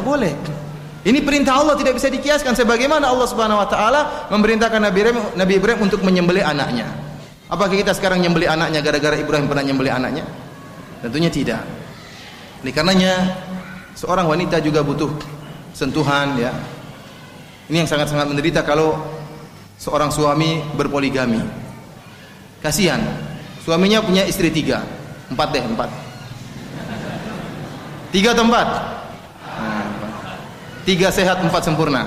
Tidak boleh. Ini perintah Allah, tidak bisa dikiaskan. Sebagaimana Allah Subhanahu Wa Taala memerintahkan Nabi Ibrahim untuk menyembelih anaknya. Apakah kita sekarang menyembelih anaknya gara-gara Ibrahim pernah menyembelih anaknya? Tentunya tidak. Oleh karenanya seorang wanita juga butuh sentuhan, ya. Ini yang sangat-sangat menderita kalau seorang suami berpoligami. Kasihan. Suaminya punya istri 3, 4 3 atau 4? 3 sehat, 4 sempurna.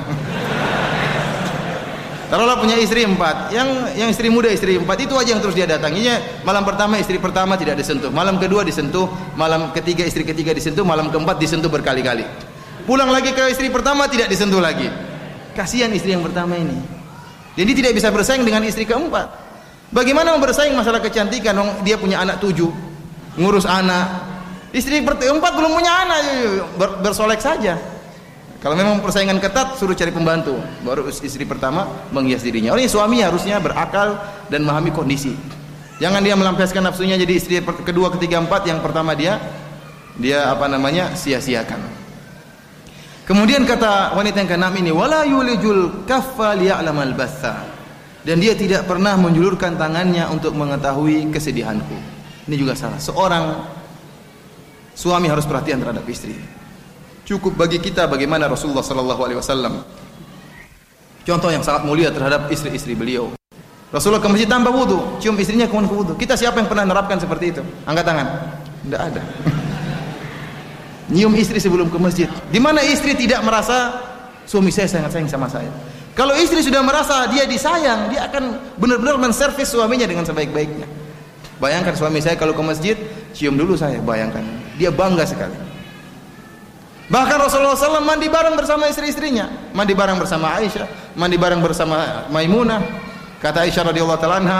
Taruhlah punya istri 4, yang istri muda, istri 4 itu aja yang terus dia datanginya. Malam pertama istri pertama tidak disentuh, malam kedua disentuh, malam ketiga istri ketiga disentuh, malam keempat disentuh berkali-kali. Pulang lagi ke istri pertama tidak disentuh lagi. Kasihan istri yang pertama ini. Jadi tidak bisa bersaing dengan istri keempat. Bagaimana mau bersaing masalah kecantikan? Dia punya anak 7, ngurus anak. Istri keempat belum punya anak, bersolek saja. Kalau memang persaingan ketat, suruh cari pembantu. Baru istri pertama menghias dirinya. Oleh suami harusnya berakal dan memahami kondisi. Jangan dia melampiaskan nafsunya jadi istri kedua, ketiga, 4. Yang pertama dia sia-siakan. Kemudian kata wanita yang ke-6 ini, wala yulijul kaffa liya'lamal batha. Dan dia tidak pernah menjulurkan tangannya untuk mengetahui kesedihanku. Ini juga salah. Seorang suami harus perhatian terhadap istri. Cukup bagi kita bagaimana Rasulullah sallallahu alaihi wasallam. Contoh yang sangat mulia terhadap istri-istri beliau. Rasulullah ke masjid tanpa wudu, cium istrinya kemudian ke wudu. Kita siapa yang pernah menerapkan seperti itu? Angkat tangan. Tidak ada. Nyium istri sebelum ke masjid. Di mana istri tidak merasa suami saya sangat sayang sama saya. Kalau istri sudah merasa dia disayang, dia akan benar-benar menservis suaminya dengan sebaik-baiknya. Bayangkan suami saya kalau ke masjid, cium dulu saya, bayangkan. Dia bangga sekali. Bahkan Rasulullah SAW mandi bareng bersama istri-istrinya, mandi bareng bersama Aisyah, mandi bareng bersama Maimunah. Kata Aisyah radhiyallahu ta'ala anha,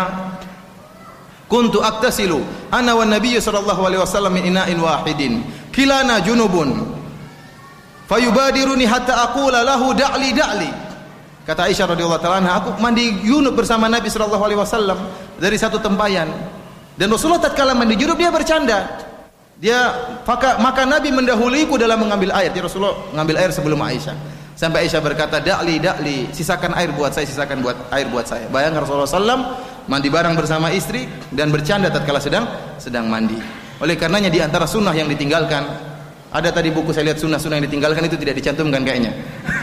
"Kuntu aktasilu ana wan Nabiy sallallahu alaihi wasallam min ina'in wahidin, kilana junubun, fayubadiruni hatta aqula lahu da'li." Kata Aisyah radhiyallahu ta'ala anha, aku mandi junub bersama Nabi sallallahu alaihi wasallam dari satu tempayan. Dan Rasulullah tatkala mandi junub dia bercanda. Maka Nabi mendahuliku dalam mengambil air. Jadi Rasulullah mengambil air sebelum Aisyah. Sampai Aisyah berkata, "Da'li, sisakan air buat saya, air buat saya." Bayangkan Rasulullah SAW mandi bareng bersama istri dan bercanda tatkala sedang mandi. Oleh karenanya di antara sunnah yang ditinggalkan, ada tadi buku saya lihat sunnah yang ditinggalkan itu tidak dicantumkan kayaknya.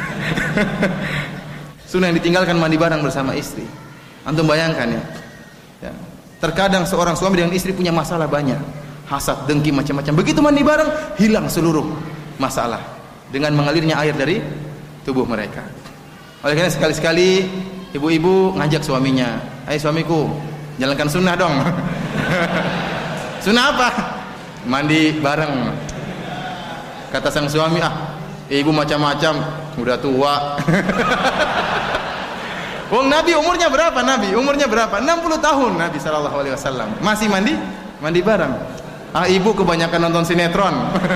Sunnah yang ditinggalkan mandi bareng bersama istri. Antum bayangkan ya. Terkadang seorang suami dengan istri punya masalah banyak. Hasad, dengki, macam-macam. Begitu mandi bareng, hilang seluruh masalah dengan mengalirnya air dari tubuh mereka. Oleh karena sekali-sekali ibu-ibu ngajak suaminya, "Hai suamiku, jalankan sunnah dong." Sunnah apa? Mandi bareng. Kata sang suami, ibu macam-macam, udah tua. Wong Nabi umurnya berapa? 60 tahun Nabi sallallahu alaihi wasallam. Masih mandi bareng. Ibu kebanyakan nonton sinetron.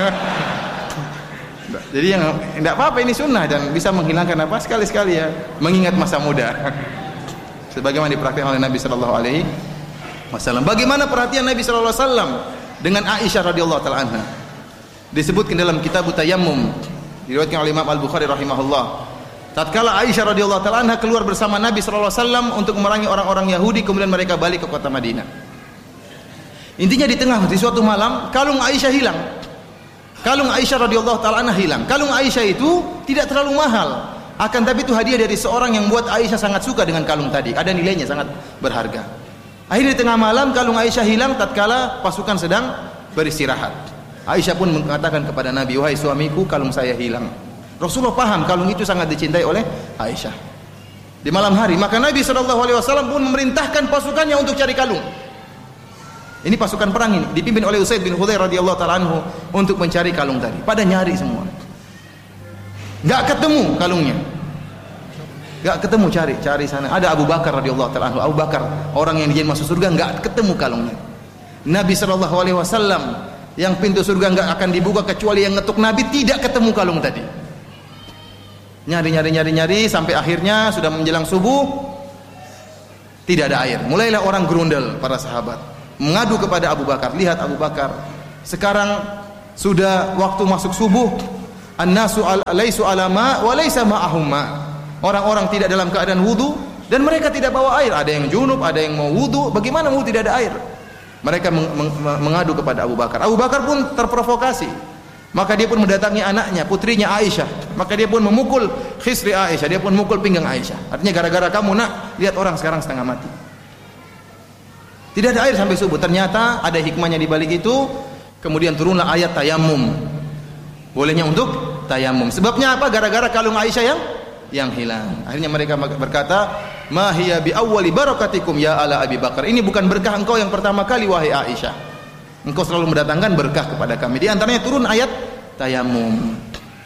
Jadi yang tidak apa-apa, ini sunnah dan bisa menghilangkan apa sekali-sekali ya, mengingat masa muda. Sebagaimana dipraktikkan oleh Nabi sallallahu alaihi wasallam. Bagaimana perhatian Nabi sallallahu alaihi wasallam dengan Aisyah radhiyallahu taala anha? Disebutkan dalam kitab Tayammum, diriwayatkan oleh Imam Al-Bukhari rahimahullah. Tatkala Aisyah radhiyallahu taala anha keluar bersama Nabi sallallahu alaihi wasallam untuk memerangi orang-orang Yahudi, kemudian mereka balik ke kota Madinah. Intinya di suatu malam kalung Aisyah hilang. Kalung Aisyah radhiyallahu taala anha hilang. Kalung Aisyah itu tidak terlalu mahal, akan tapi itu hadiah dari seorang yang buat Aisyah sangat suka dengan kalung tadi. Ada nilainya sangat berharga. Akhirnya di tengah malam kalung Aisyah hilang tatkala pasukan sedang beristirahat. Aisyah pun mengatakan kepada Nabi, "Wahai suamiku, kalung saya hilang." Rasulullah paham kalung itu sangat dicintai oleh Aisyah. Di malam hari, maka Nabi sallallahu alaihi wasallam pun memerintahkan pasukannya untuk cari kalung. Ini pasukan perang ini dipimpin oleh Usaid bin Hudzair radhiyallahu taala anhu untuk mencari kalung tadi. Pada nyari semua. Enggak ketemu kalungnya. Enggak ketemu, cari sana. Ada Abu Bakar radhiyallahu taala anhu. Abu Bakar, orang yang dijamin masuk surga, enggak ketemu kalungnya. Nabi sallallahu alaihi wasallam yang pintu surga enggak akan dibuka kecuali yang ngetuk Nabi, tidak ketemu kalung tadi. Nyari sampai akhirnya sudah menjelang subuh, tidak ada air. Mulailah orang gerundel, para sahabat mengadu kepada Abu Bakar. Lihat Abu Bakar, sekarang sudah waktu masuk subuh, An-nasu laisu ala ma wa laisa ma'ahum ma. Orang-orang tidak dalam keadaan wudu dan mereka tidak bawa air. Ada yang junub, ada yang mau wudu. Bagaimana wudu tidak ada air? Mereka mengadu kepada Abu Bakar. Abu Bakar pun terprovokasi. Maka dia pun mendatangi anaknya, putrinya Aisyah. Maka dia pun memukul khisri Aisyah, dia pun memukul pinggang Aisyah. Artinya gara-gara kamu nak, lihat orang sekarang setengah mati. Tidak ada air sampai subuh. Ternyata ada hikmahnya di balik itu. Kemudian turunlah ayat tayammum. Bolehnya untuk tayammum. Sebabnya apa? Gara-gara kalung Aisyah yang hilang. Akhirnya mereka berkata, "Ma hiya bi awwali barakatikum ya ala Abi Bakar." Ini bukan berkah engkau yang pertama kali wahai Aisyah. Engkau selalu mendatangkan berkah kepada kami. Di antaranya turun ayat tayamum.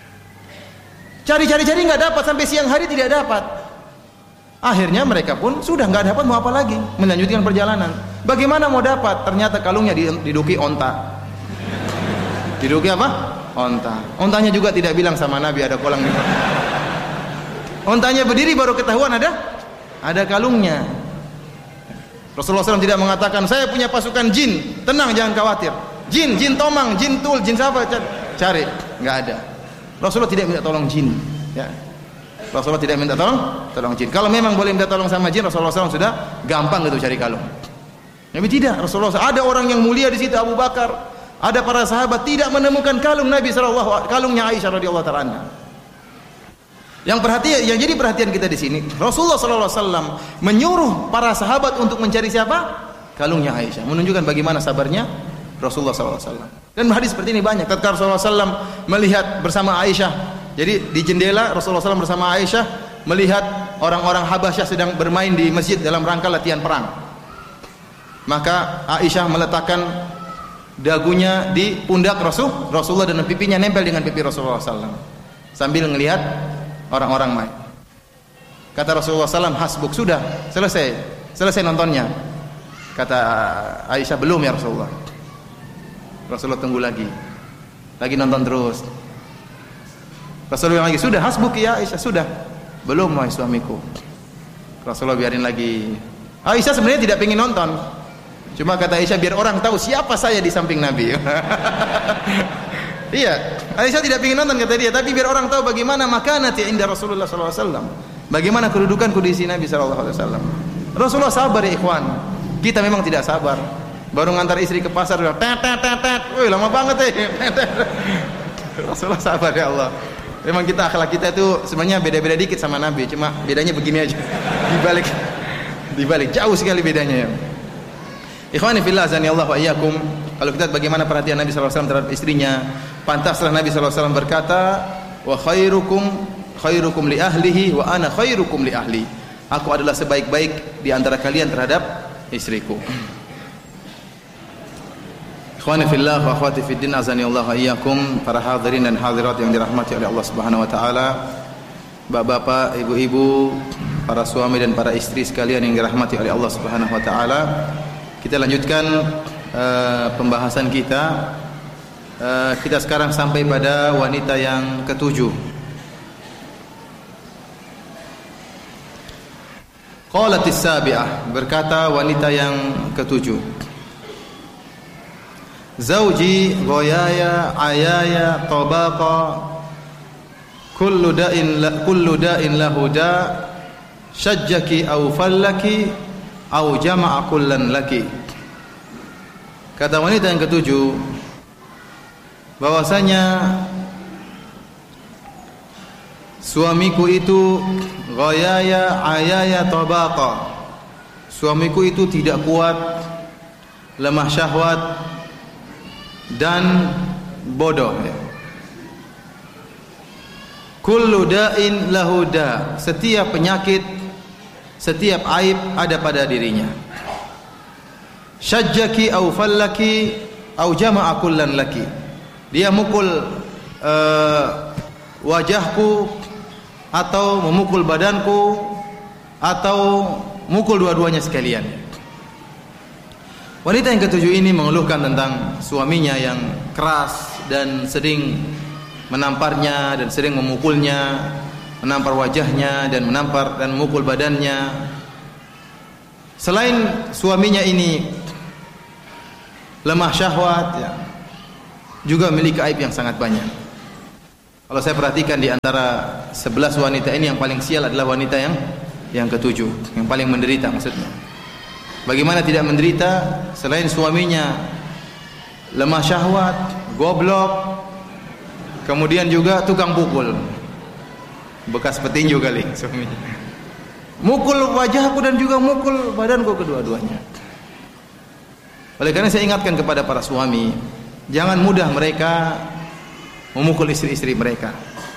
Cari enggak dapat, sampai siang hari tidak dapat. Akhirnya mereka pun sudah enggak dapat, mau apa lagi? Melanjutkan perjalanan. Bagaimana mau dapat? Ternyata kalungnya diduki onta. Diduki apa? Onta. Ontanya juga tidak bilang sama Nabi ada kolang. Ontanya berdiri baru ketahuan ada kalungnya. Rasulullah SAW tidak mengatakan saya punya pasukan jin, tenang jangan khawatir. Jin tomang, jin tul, jin siapa? Cari, enggak ada. Rasulullah tidak minta tolong jin, ya. Rasulullah tidak minta tolong jin. Kalau memang boleh minta tolong sama jin, Rasulullah SAW sudah gampang gitu cari kalung. Tapi tidak, Rasulullah SAW, ada orang yang mulia di situ, Abu Bakar, ada para sahabat tidak menemukan kalung Nabi SAW, kalungnya Aisyah radhiyallahu ta'ala anha. Yang jadi perhatian kita di sini, Rasulullah SAW menyuruh para sahabat untuk mencari siapa? Kalungnya Aisyah. Menunjukkan bagaimana sabarnya Rasulullah SAW. Dan hadis seperti ini banyak. Ketika Rasulullah SAW melihat bersama Aisyah, jadi di jendela Rasulullah SAW bersama Aisyah melihat orang-orang Habasyah sedang bermain di masjid dalam rangka latihan perang. Maka Aisyah meletakkan dagunya di pundak Rasulullah dan pipinya nempel dengan pipi Rasulullah SAW sambil melihat orang-orang main. Kata Rasulullah SAW, hasbuk, sudah selesai nontonnya. Kata Aisyah, belum ya Rasulullah. Rasulullah tunggu lagi nonton terus. Rasulullah lagi, sudah hasbuk ya Aisyah, sudah. Belum wahai suamiku. Rasulullah biarin lagi. Aisyah sebenarnya tidak ingin nonton. Cuma kata Aisyah, biar orang tahu siapa saya di samping Nabi. Iya, Aisyah tidak ingin nonton kata dia, tapi biar orang tahu bagaimana makanati inda Rasulullah SAW. Bagaimana kedudukanku di sisi Nabi SAW. Rasulullah sabar ya ikhwan. Kita memang tidak sabar. Baru ngantar istri ke pasar, tet. Woi, lama banget Rasulullah sabar ya Allah. Memang akhlak kita itu sebenarnya beda-beda dikit sama Nabi, cuma bedanya begini aja. Dibalik jauh sekali bedanya ya. Ikhwani fillah azanillahu wa iyyakum. Kalau kita lihat bagaimana perhatian Nabi sallallahu alaihi wasallam terhadap istrinya, pantaslah Nabi sallallahu alaihi wasallam berkata, "Wa khairukum li ahlihi wa ana khairukum li ahli." Aku adalah sebaik-baik di antara kalian terhadap istriku. Ikhwani fillah wa akhwati fid din azanillahu wa iyyakum, para hadirin dan hadirat yang dirahmati oleh Allah Subhanahu wa taala. Bapak-bapak, ibu-ibu, para suami dan para istri sekalian yang dirahmati oleh Allah Subhanahu wa taala. Kita lanjutkan pembahasan kita. Kita sekarang sampai pada wanita yang ketujuh. Qalatis sabi'ah, berkata wanita yang ketujuh. Zauji ghayaya ayaya tabaqa kullu da'in lahu da' syajjaki aw fallaki aw jama'a kullan laki. Kata wanita yang ketujuh bahwasanya suamiku itu ghayaya ayaya tabaqa, suamiku itu tidak kuat, lemah syahwat dan bodoh. Kullu da'in lahu da', setiap penyakit, setiap aib ada pada dirinya. Syajjaki au fallaki au jama'a kullan laki, dia mukul wajahku atau memukul badanku atau mukul dua-duanya sekalian. Wanita yang ketujuh ini mengeluhkan tentang suaminya yang keras dan sering menamparnya dan sering memukulnya, menampar wajahnya dan menampar dan memukul badannya. Selain suaminya ini lemah syahwat, ya, juga memiliki aib yang sangat banyak. Kalau saya perhatikan di antara 11 wanita ini yang paling sial adalah wanita yang ketujuh, yang paling menderita maksudnya. Bagaimana tidak menderita selain suaminya lemah syahwat, goblok, kemudian juga tukang pukul. Bekas petinju kali suaminya. Mukul wajahku dan juga mukul badanku kedua-duanya. Oleh karena saya ingatkan kepada para suami, jangan mudah mereka memukul istri-istri mereka.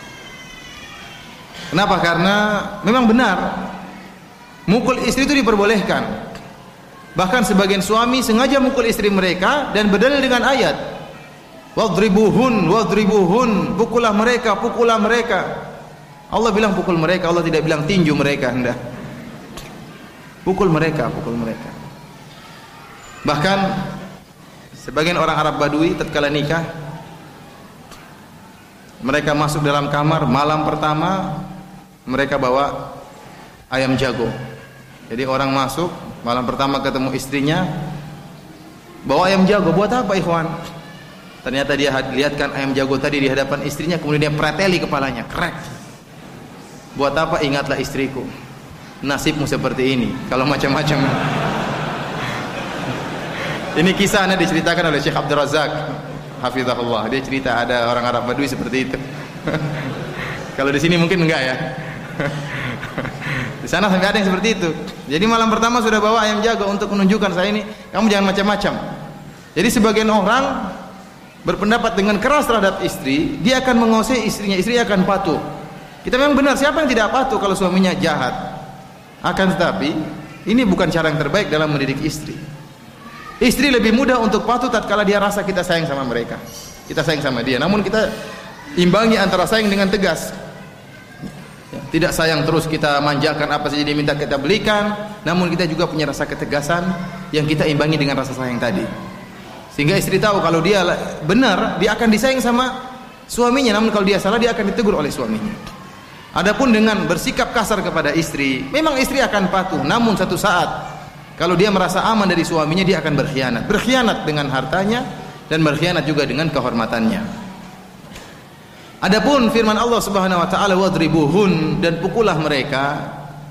Kenapa? Karena memang benar mukul istri itu diperbolehkan. Bahkan sebagian suami sengaja mukul istri mereka dan berdalil dengan ayat wadribuhun, pukullah mereka, pukullah mereka. Allah bilang pukul mereka, Allah tidak bilang tinju mereka. Hendak pukul mereka. Bahkan sebagian orang Arab Badui tatkala nikah, mereka masuk dalam kamar malam pertama, mereka bawa ayam jago. Jadi orang masuk malam pertama ketemu istrinya, bawa ayam jago. Buat apa ikhwan? Ternyata dia lihatkan ayam jago tadi di hadapan istrinya, kemudian dia preteli kepalanya, krek. Buat apa? Ingatlah istriku, nasibmu seperti ini. Kalau macam-macam. Ini kisah diceritakan oleh Syekh Abdul Razak hafizahullah. Dia cerita ada orang Arab Badui seperti itu. Kalau di sini mungkin enggak ya. Di sana sampai ada yang seperti itu. Jadi malam pertama sudah bawa ayam jago untuk menunjukkan saya ini, kamu jangan macam-macam. Jadi sebagian orang berpendapat dengan keras terhadap istri, dia akan menguasai istrinya, istri akan patuh. Kita memang benar, siapa yang tidak patuh kalau suaminya jahat? Akan tetapi ini bukan cara yang terbaik dalam mendidik istri. Istri lebih mudah untuk patuh tatkala dia rasa kita sayang sama mereka, kita sayang sama dia. Namun kita imbangi antara sayang dengan tegas. Tidak sayang terus kita manjakan apa saja dia minta kita belikan, namun kita juga punya rasa ketegasan yang kita imbangi dengan rasa sayang tadi. Sehingga istri tahu kalau dia benar, dia akan disayang sama suaminya, namun kalau dia salah dia akan ditegur oleh suaminya. Adapun dengan bersikap kasar kepada istri, memang istri akan patuh, namun satu saat kalau dia merasa aman dari suaminya, dia akan berkhianat dengan hartanya dan berkhianat juga dengan kehormatannya. Adapun firman Allah Subhanahu wa taala wadribuhun, dan pukullah mereka.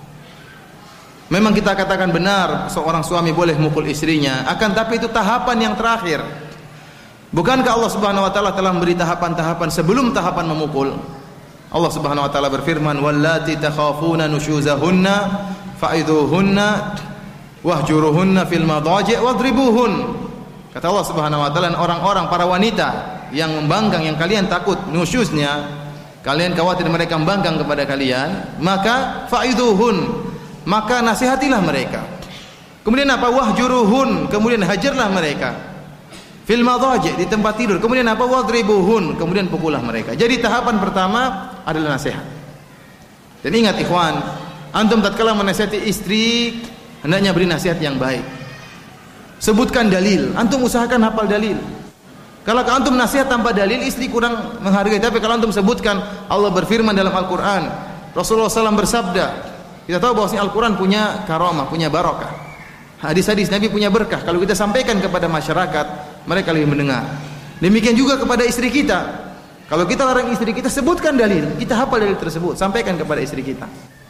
Memang kita katakan benar seorang suami boleh mukul istrinya, akan tapi itu tahapan yang terakhir. Bukankah Allah Subhanahu wa taala telah memberi tahapan-tahapan sebelum tahapan memukul? Allah Subhanahu wa taala berfirman, "Wallati takhafuna nusyuzahunna fa'idhuhunna wahjuruhunna fil madaji' wadribuhun." Kata Allah Subhanahu wa taala, orang-orang para wanita yang membangkang, yang kalian takut nusyuznya, kalian khawatir mereka membangkang kepada kalian, maka fa'idhuhun, maka nasihatilah mereka. Kemudian apa? Wahjuruhun, kemudian hajarlah mereka. Fil madaji', di tempat tidur. Kemudian apa? Wadribuhun, kemudian pukullah mereka. Jadi tahapan pertama adalah nasihat. Dan ingat ikhwan, antum tatkala menasihati istri, hendaknya beri nasihat yang baik. Sebutkan dalil, antum usahakan hafal dalil. Kalau antum nasihat tanpa dalil, istri kurang menghargai. Tapi kalau antum sebutkan, Allah berfirman dalam Al-Quran, Rasulullah SAW bersabda, kita tahu bahwasanya Al-Quran punya karamah, punya barakah. Hadis-hadis Nabi punya berkah. Kalau kita sampaikan kepada masyarakat, mereka lebih mendengar. Demikian juga kepada istri kita. Kalau kita larang istri kita, sebutkan dalil, kita hafal dalil tersebut, sampaikan kepada istri kita.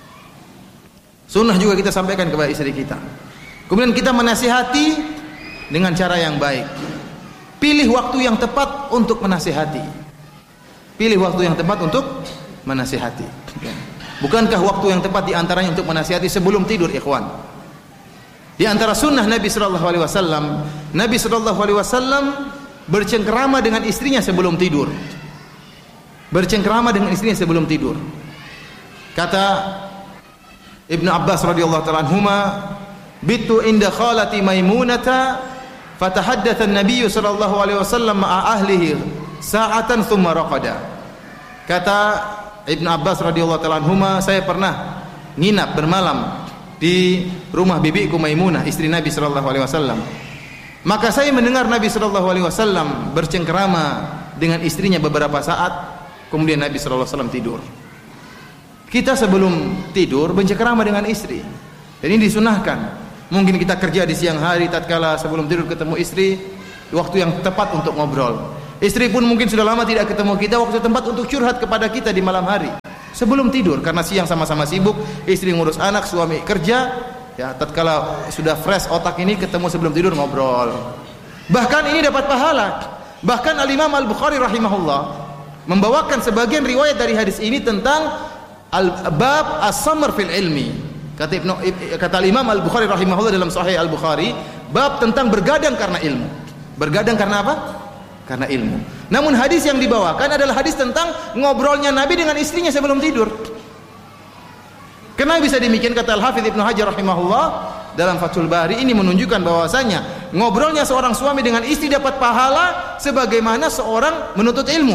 Sunnah juga kita sampaikan kepada istri kita. Kemudian kita menasihati dengan cara yang baik. Pilih waktu yang tepat untuk menasihati. Pilih waktu yang tepat untuk menasihati. Bukankah waktu yang tepat di antaranya untuk menasihati sebelum tidur, ikhwan? Di antara sunnah Nabi sallallahu alaihi wasallam, Nabi sallallahu alaihi wasallam bercengkerama dengan istrinya sebelum tidur. Bercengkerama dengan istrinya sebelum tidur. Kata Ibnu Abbas radhiyallahu ta'ala anhuma, "Bitu inda khalati Maimunata fatahaddatha an-nabiy sallallahu alaihi wasallam ma'a ahlihi sa'atan thumma raqada." Kata Ibnu Abbas radhiyallahu ta'ala anhuma, saya pernah nginap bermalam di rumah bibiku Maimunah, istri Nabi sallallahu alaihi wasallam. Maka saya mendengar Nabi sallallahu alaihi wasallam bercengkerama dengan istrinya beberapa saat, kemudian Nabi sallallahu alaihi wasallam tidur. Kita sebelum tidur bercengkerama dengan istri. Dan ini disunahkan. Mungkin kita kerja di siang hari, tatkala sebelum tidur ketemu istri, waktu yang tepat untuk ngobrol. Istri pun mungkin sudah lama tidak ketemu kita, waktu tempat untuk curhat kepada kita di malam hari. Sebelum tidur, karena siang sama-sama sibuk, istri ngurus anak, suami kerja, ya tatkala sudah fresh otak ini ketemu sebelum tidur ngobrol. Bahkan ini dapat pahala. Bahkan Al-Imam Al-Bukhari rahimahullah membawakan sebagian riwayat dari hadis ini tentang bab as-samr fil ilmi. Kata Al-Imam Al-Bukhari rahimahullah dalam Sahih Al-Bukhari, bab tentang bergadang karena ilmu. Bergadang karena apa? Karena ilmu. Namun hadis yang dibawakan adalah hadis tentang ngobrolnya Nabi dengan istrinya sebelum tidur. Kenapa bisa demikian? Kata Al-Hafidz Ibnu Hajar rahimahullah dalam Fathul Bari, ini menunjukkan bahwasanya ngobrolnya seorang suami dengan istri dapat pahala sebagaimana seorang menuntut ilmu.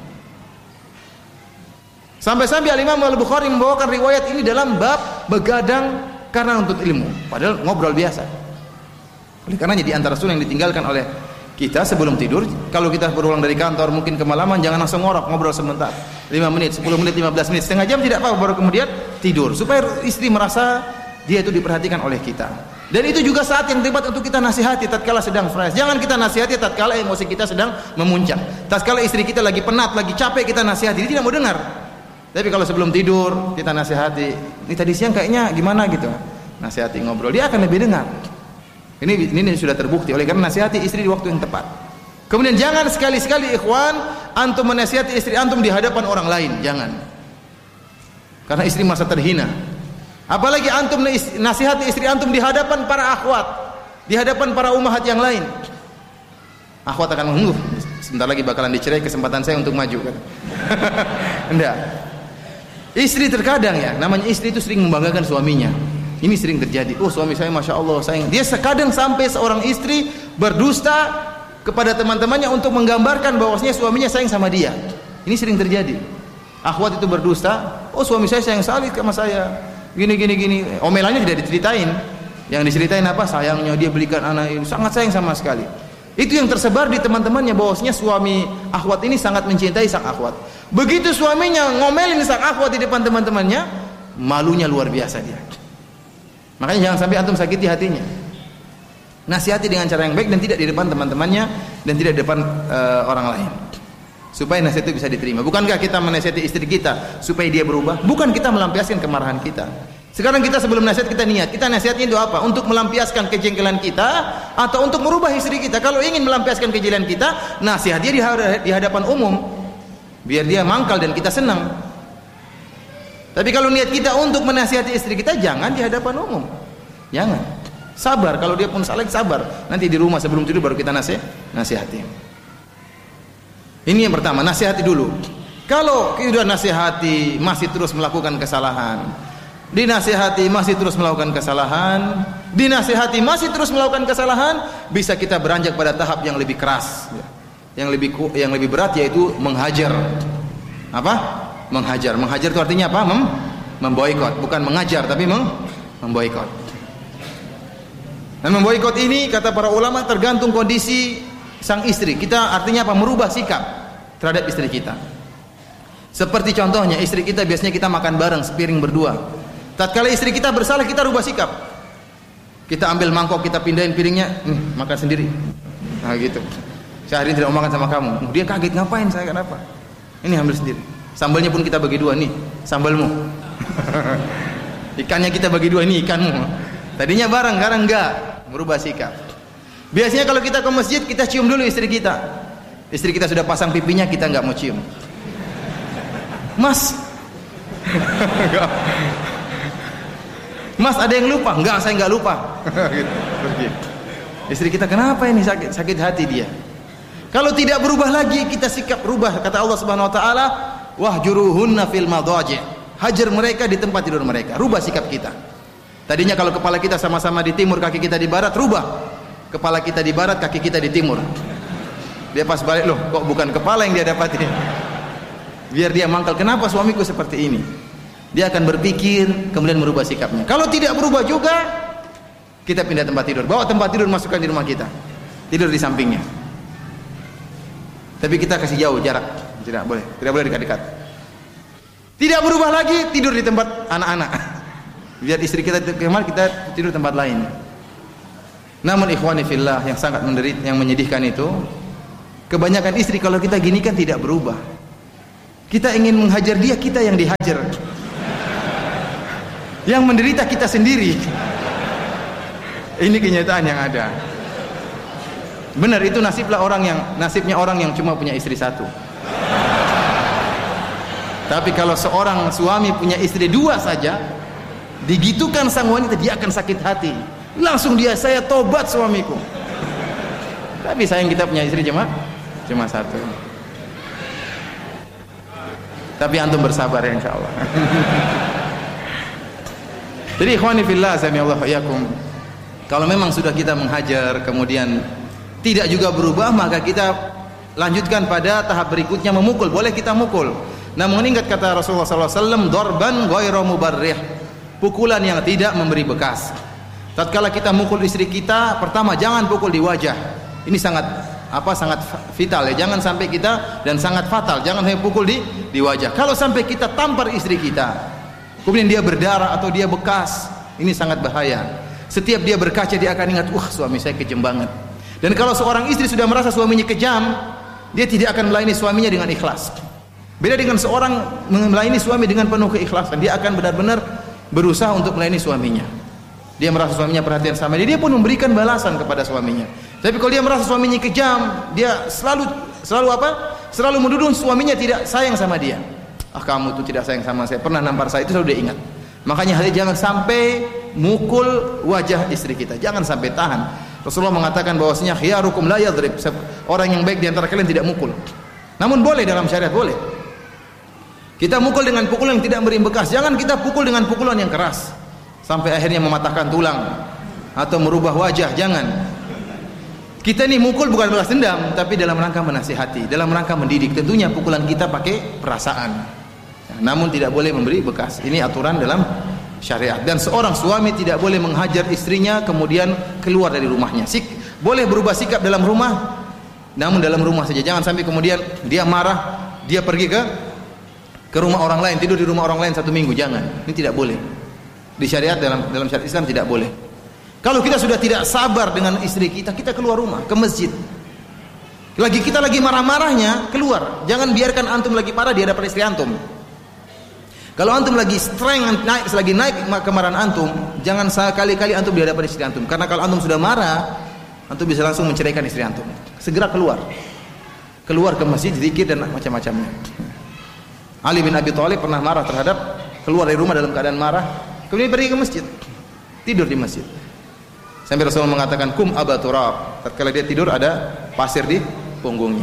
Sampai-sampai Al-Imam Al-Bukhari membawakan riwayat ini dalam bab begadang karena menuntut ilmu, padahal ngobrol biasa. Oleh karenanya di antara sunnah yang ditinggalkan oleh kita sebelum tidur, kalau kita berulang dari kantor mungkin kemalaman, jangan langsung ngobrol sebentar, 5 menit, 10 menit, 15 menit, setengah jam tidak apa-apa, baru kemudian tidur, supaya istri merasa dia itu diperhatikan oleh kita. Dan itu juga saat yang tepat untuk kita nasihati tatkala sedang fresh. Jangan kita nasihati tatkala emosi kita sedang memuncak. Tatkala istri kita lagi penat, lagi capek, kita nasihati, dia tidak mau dengar. Tapi kalau sebelum tidur kita nasihati, ini tadi siang kayaknya gimana gitu, nasihati, ngobrol, dia akan lebih dengar. Ini sudah terbukti. Oleh karena nasihati istri di waktu yang tepat. Kemudian jangan sekali-sekali ikhwan antum menasihati istri antum di hadapan orang lain, jangan. Karena istri merasa terhina. Apalagi antum nasihati istri antum di hadapan para akhwat, di hadapan para ummahat yang lain. Akhwat akan mengeluh, sebentar lagi bakalan dicerai, kesempatan saya untuk maju kan. Enggak. Istri terkadang ya, namanya istri itu sering membanggakan suaminya. Ini sering terjadi. Oh, suami saya masya Allah sayang. Dia sekadang sampai seorang istri berdusta kepada teman-temannya untuk menggambarkan bahwasanya suaminya sayang sama dia. Ini sering terjadi. Akhwat itu berdusta. Oh, suami saya sayang sekali sama saya. Gini. Omelannya tidak diceritain. Yang diceritain apa? Sayangnya dia belikan anak ini. Sangat sayang sama sekali. Itu yang tersebar di teman-temannya, bahwasanya suami akhwat ini sangat mencintai sang akhwat. Begitu suaminya ngomelin sang akhwat di depan teman-temannya, malunya luar biasa dia. Makanya jangan sampai antum sakiti hatinya. Nasihati dengan cara yang baik dan tidak di depan teman-temannya dan tidak di depan orang lain. Supaya nasihat itu bisa diterima. Bukankah kita menasihati istri kita supaya dia berubah? Bukan kita melampiaskan kemarahan kita. Sekarang kita sebelum nasihat kita niat. Kita nasihatnya itu apa? Untuk melampiaskan kejengkelan kita atau untuk merubah istri kita. Kalau ingin melampiaskan kejengkelan kita, nasihatnya di hadapan umum. Biar dia mangkal dan kita senang. Tapi kalau niat kita untuk menasihati istri kita, jangan di hadapan umum. Jangan. Sabar, kalau dia pun salah, sabar. Nanti di rumah sebelum tidur baru kita nasihati. Ini yang pertama, nasihati dulu. Kalau sudah nasihati masih terus melakukan kesalahan, dinasihati masih terus melakukan kesalahan, dinasihati masih terus melakukan kesalahan, bisa kita beranjak pada tahap yang lebih keras. Yang lebih berat yaitu menghajar. Apa? Menghajar itu artinya apa? Memboikot, bukan mengajar tapi memboikot. Dan memboikot ini kata para ulama tergantung kondisi sang istri. Kita artinya apa? Merubah sikap terhadap istri kita. Seperti contohnya istri kita biasanya kita makan bareng sepiring berdua. Tatkala istri kita bersalah, kita rubah sikap. Kita ambil mangkok, kita pindahin piringnya, makan sendiri. Nah gitu. Saya hari ini tidak mau makan sama kamu. Dia kaget, ngapain saya, kenapa? Ini ambil sendiri. Sambalnya pun kita bagi dua, nih sambalmu. Ikannya kita bagi dua, ini ikanmu. Tadinya bareng, sekarang enggak. Merubah sikap. Biasanya kalau kita ke masjid, kita cium dulu istri kita. Istri kita sudah pasang pipinya, kita enggak mau cium. Mas, Mas ada yang lupa? Enggak, saya enggak lupa. Istri kita kenapa ini sakit hati dia? Kalau tidak berubah lagi, kita sikap rubah. Kata Allah Subhanahu Wa Taala, wahjuruhunna fil madaji'. Hajar mereka di tempat tidur mereka. Rubah sikap kita. Tadinya kalau kepala kita sama-sama di timur, kaki kita di barat, rubah. Kepala kita di barat, kaki kita di timur. Dia pas balik, loh, kok bukan kepala yang dia dapati? Biar dia mangkal, kenapa suamiku seperti ini? Dia akan berpikir, kemudian merubah sikapnya. Kalau tidak berubah juga, kita pindah tempat tidur. Bawa tempat tidur, masukkan di rumah kita. Tidur di sampingnya. Tapi kita kasih jauh jarak. Tidak boleh dekat-dekat. Tidak berubah lagi, tidur di tempat anak-anak. Biar istri kita kemar, kita tidur tempat lain. Namun ikhwani fillah, yang sangat menderita, yang menyedihkan itu, Kebanyakan istri kalau kita gini kan tidak berubah. Kita ingin menghajar dia, kita yang dihajar. Yang menderita kita sendiri. Ini kenyataan yang ada. Benar, itu nasibnya orang yang cuma punya istri satu. Tapi kalau seorang suami punya istri dua saja, digitukan sang wanita, dia akan sakit hati. Langsung dia, saya tobat suamiku. Tapi sayang kita punya istri cuma satu. Tapi antum bersabar ya insyaallah. Jadi ikhwani fillah azanillahu iyyakum, kalau memang sudah kita menghajar kemudian tidak juga berubah, maka kita lanjutkan pada tahap berikutnya, memukul. Boleh kita mukul, namun ingat kata Rasulullah SAW, dorban ghairu mubarrih, pukulan yang tidak memberi bekas. Tatkala kita mukul istri kita, pertama jangan pukul di wajah. Ini sangat vital ya, jangan sampai kita, dan sangat fatal, jangan sampai pukul di wajah. Kalau sampai kita tampar istri kita, kemudian dia berdarah atau dia bekas, ini sangat bahaya. Setiap dia berkaca, dia akan ingat, suami saya kejam banget. Dan kalau seorang istri sudah merasa suaminya kejam, dia tidak akan melayani suaminya dengan ikhlas. Beda dengan seorang melayani suami dengan penuh keikhlasan, dia akan benar-benar berusaha untuk melayani suaminya. Dia merasa suaminya perhatian sama dia pun memberikan balasan kepada suaminya. Tapi kalau dia merasa suaminya kejam, dia selalu menuduh suaminya tidak sayang sama dia. Kamu tuh tidak sayang sama saya, pernah nampar saya, itu selalu dia ingat. Makanya jangan sampai mukul wajah istri kita, jangan sampai tahan. Rasulullah mengatakan bahwasanya khiyarukum la yadrib, orang yang baik di antara kalian tidak mukul. Namun boleh dalam syariat, boleh. Kita mukul dengan pukulan yang tidak memberi bekas. Jangan kita pukul dengan pukulan yang keras sampai akhirnya mematahkan tulang atau merubah wajah, jangan. Kita ini mukul bukan balas dendam, tapi dalam rangka menasihati, dalam rangka mendidik. Tentunya pukulan kita pakai perasaan, namun tidak boleh memberi bekas. Ini aturan dalam syariat. Dan seorang suami tidak boleh menghajar istrinya kemudian keluar dari rumahnya. Boleh berubah sikap dalam rumah, namun dalam rumah saja. Jangan sampai kemudian dia marah, dia pergi ke rumah orang lain, tidur di rumah orang lain 1 minggu. Jangan. Ini tidak boleh. Di syariat, dalam syariat Islam tidak boleh. Kalau kita sudah tidak sabar dengan istri kita, kita keluar rumah, ke masjid. Kita lagi marah-marahnya, keluar. Jangan biarkan antum lagi marah di hadapan istri antum. Kalau antum lagi naik kemarahan antum, jangan sekali-kali antum di hadapan istri antum. Karena kalau antum sudah marah, antum bisa langsung menceraikan istri antum. Segera keluar ke masjid, zikir dan macam-macamnya. Ali bin Abi Thalib pernah marah keluar dari rumah dalam keadaan marah, kemudian pergi ke masjid, tidur di masjid. Sampai Rasulullah mengatakan, kum aba turab. Tatkala dia tidur ada pasir di punggungnya.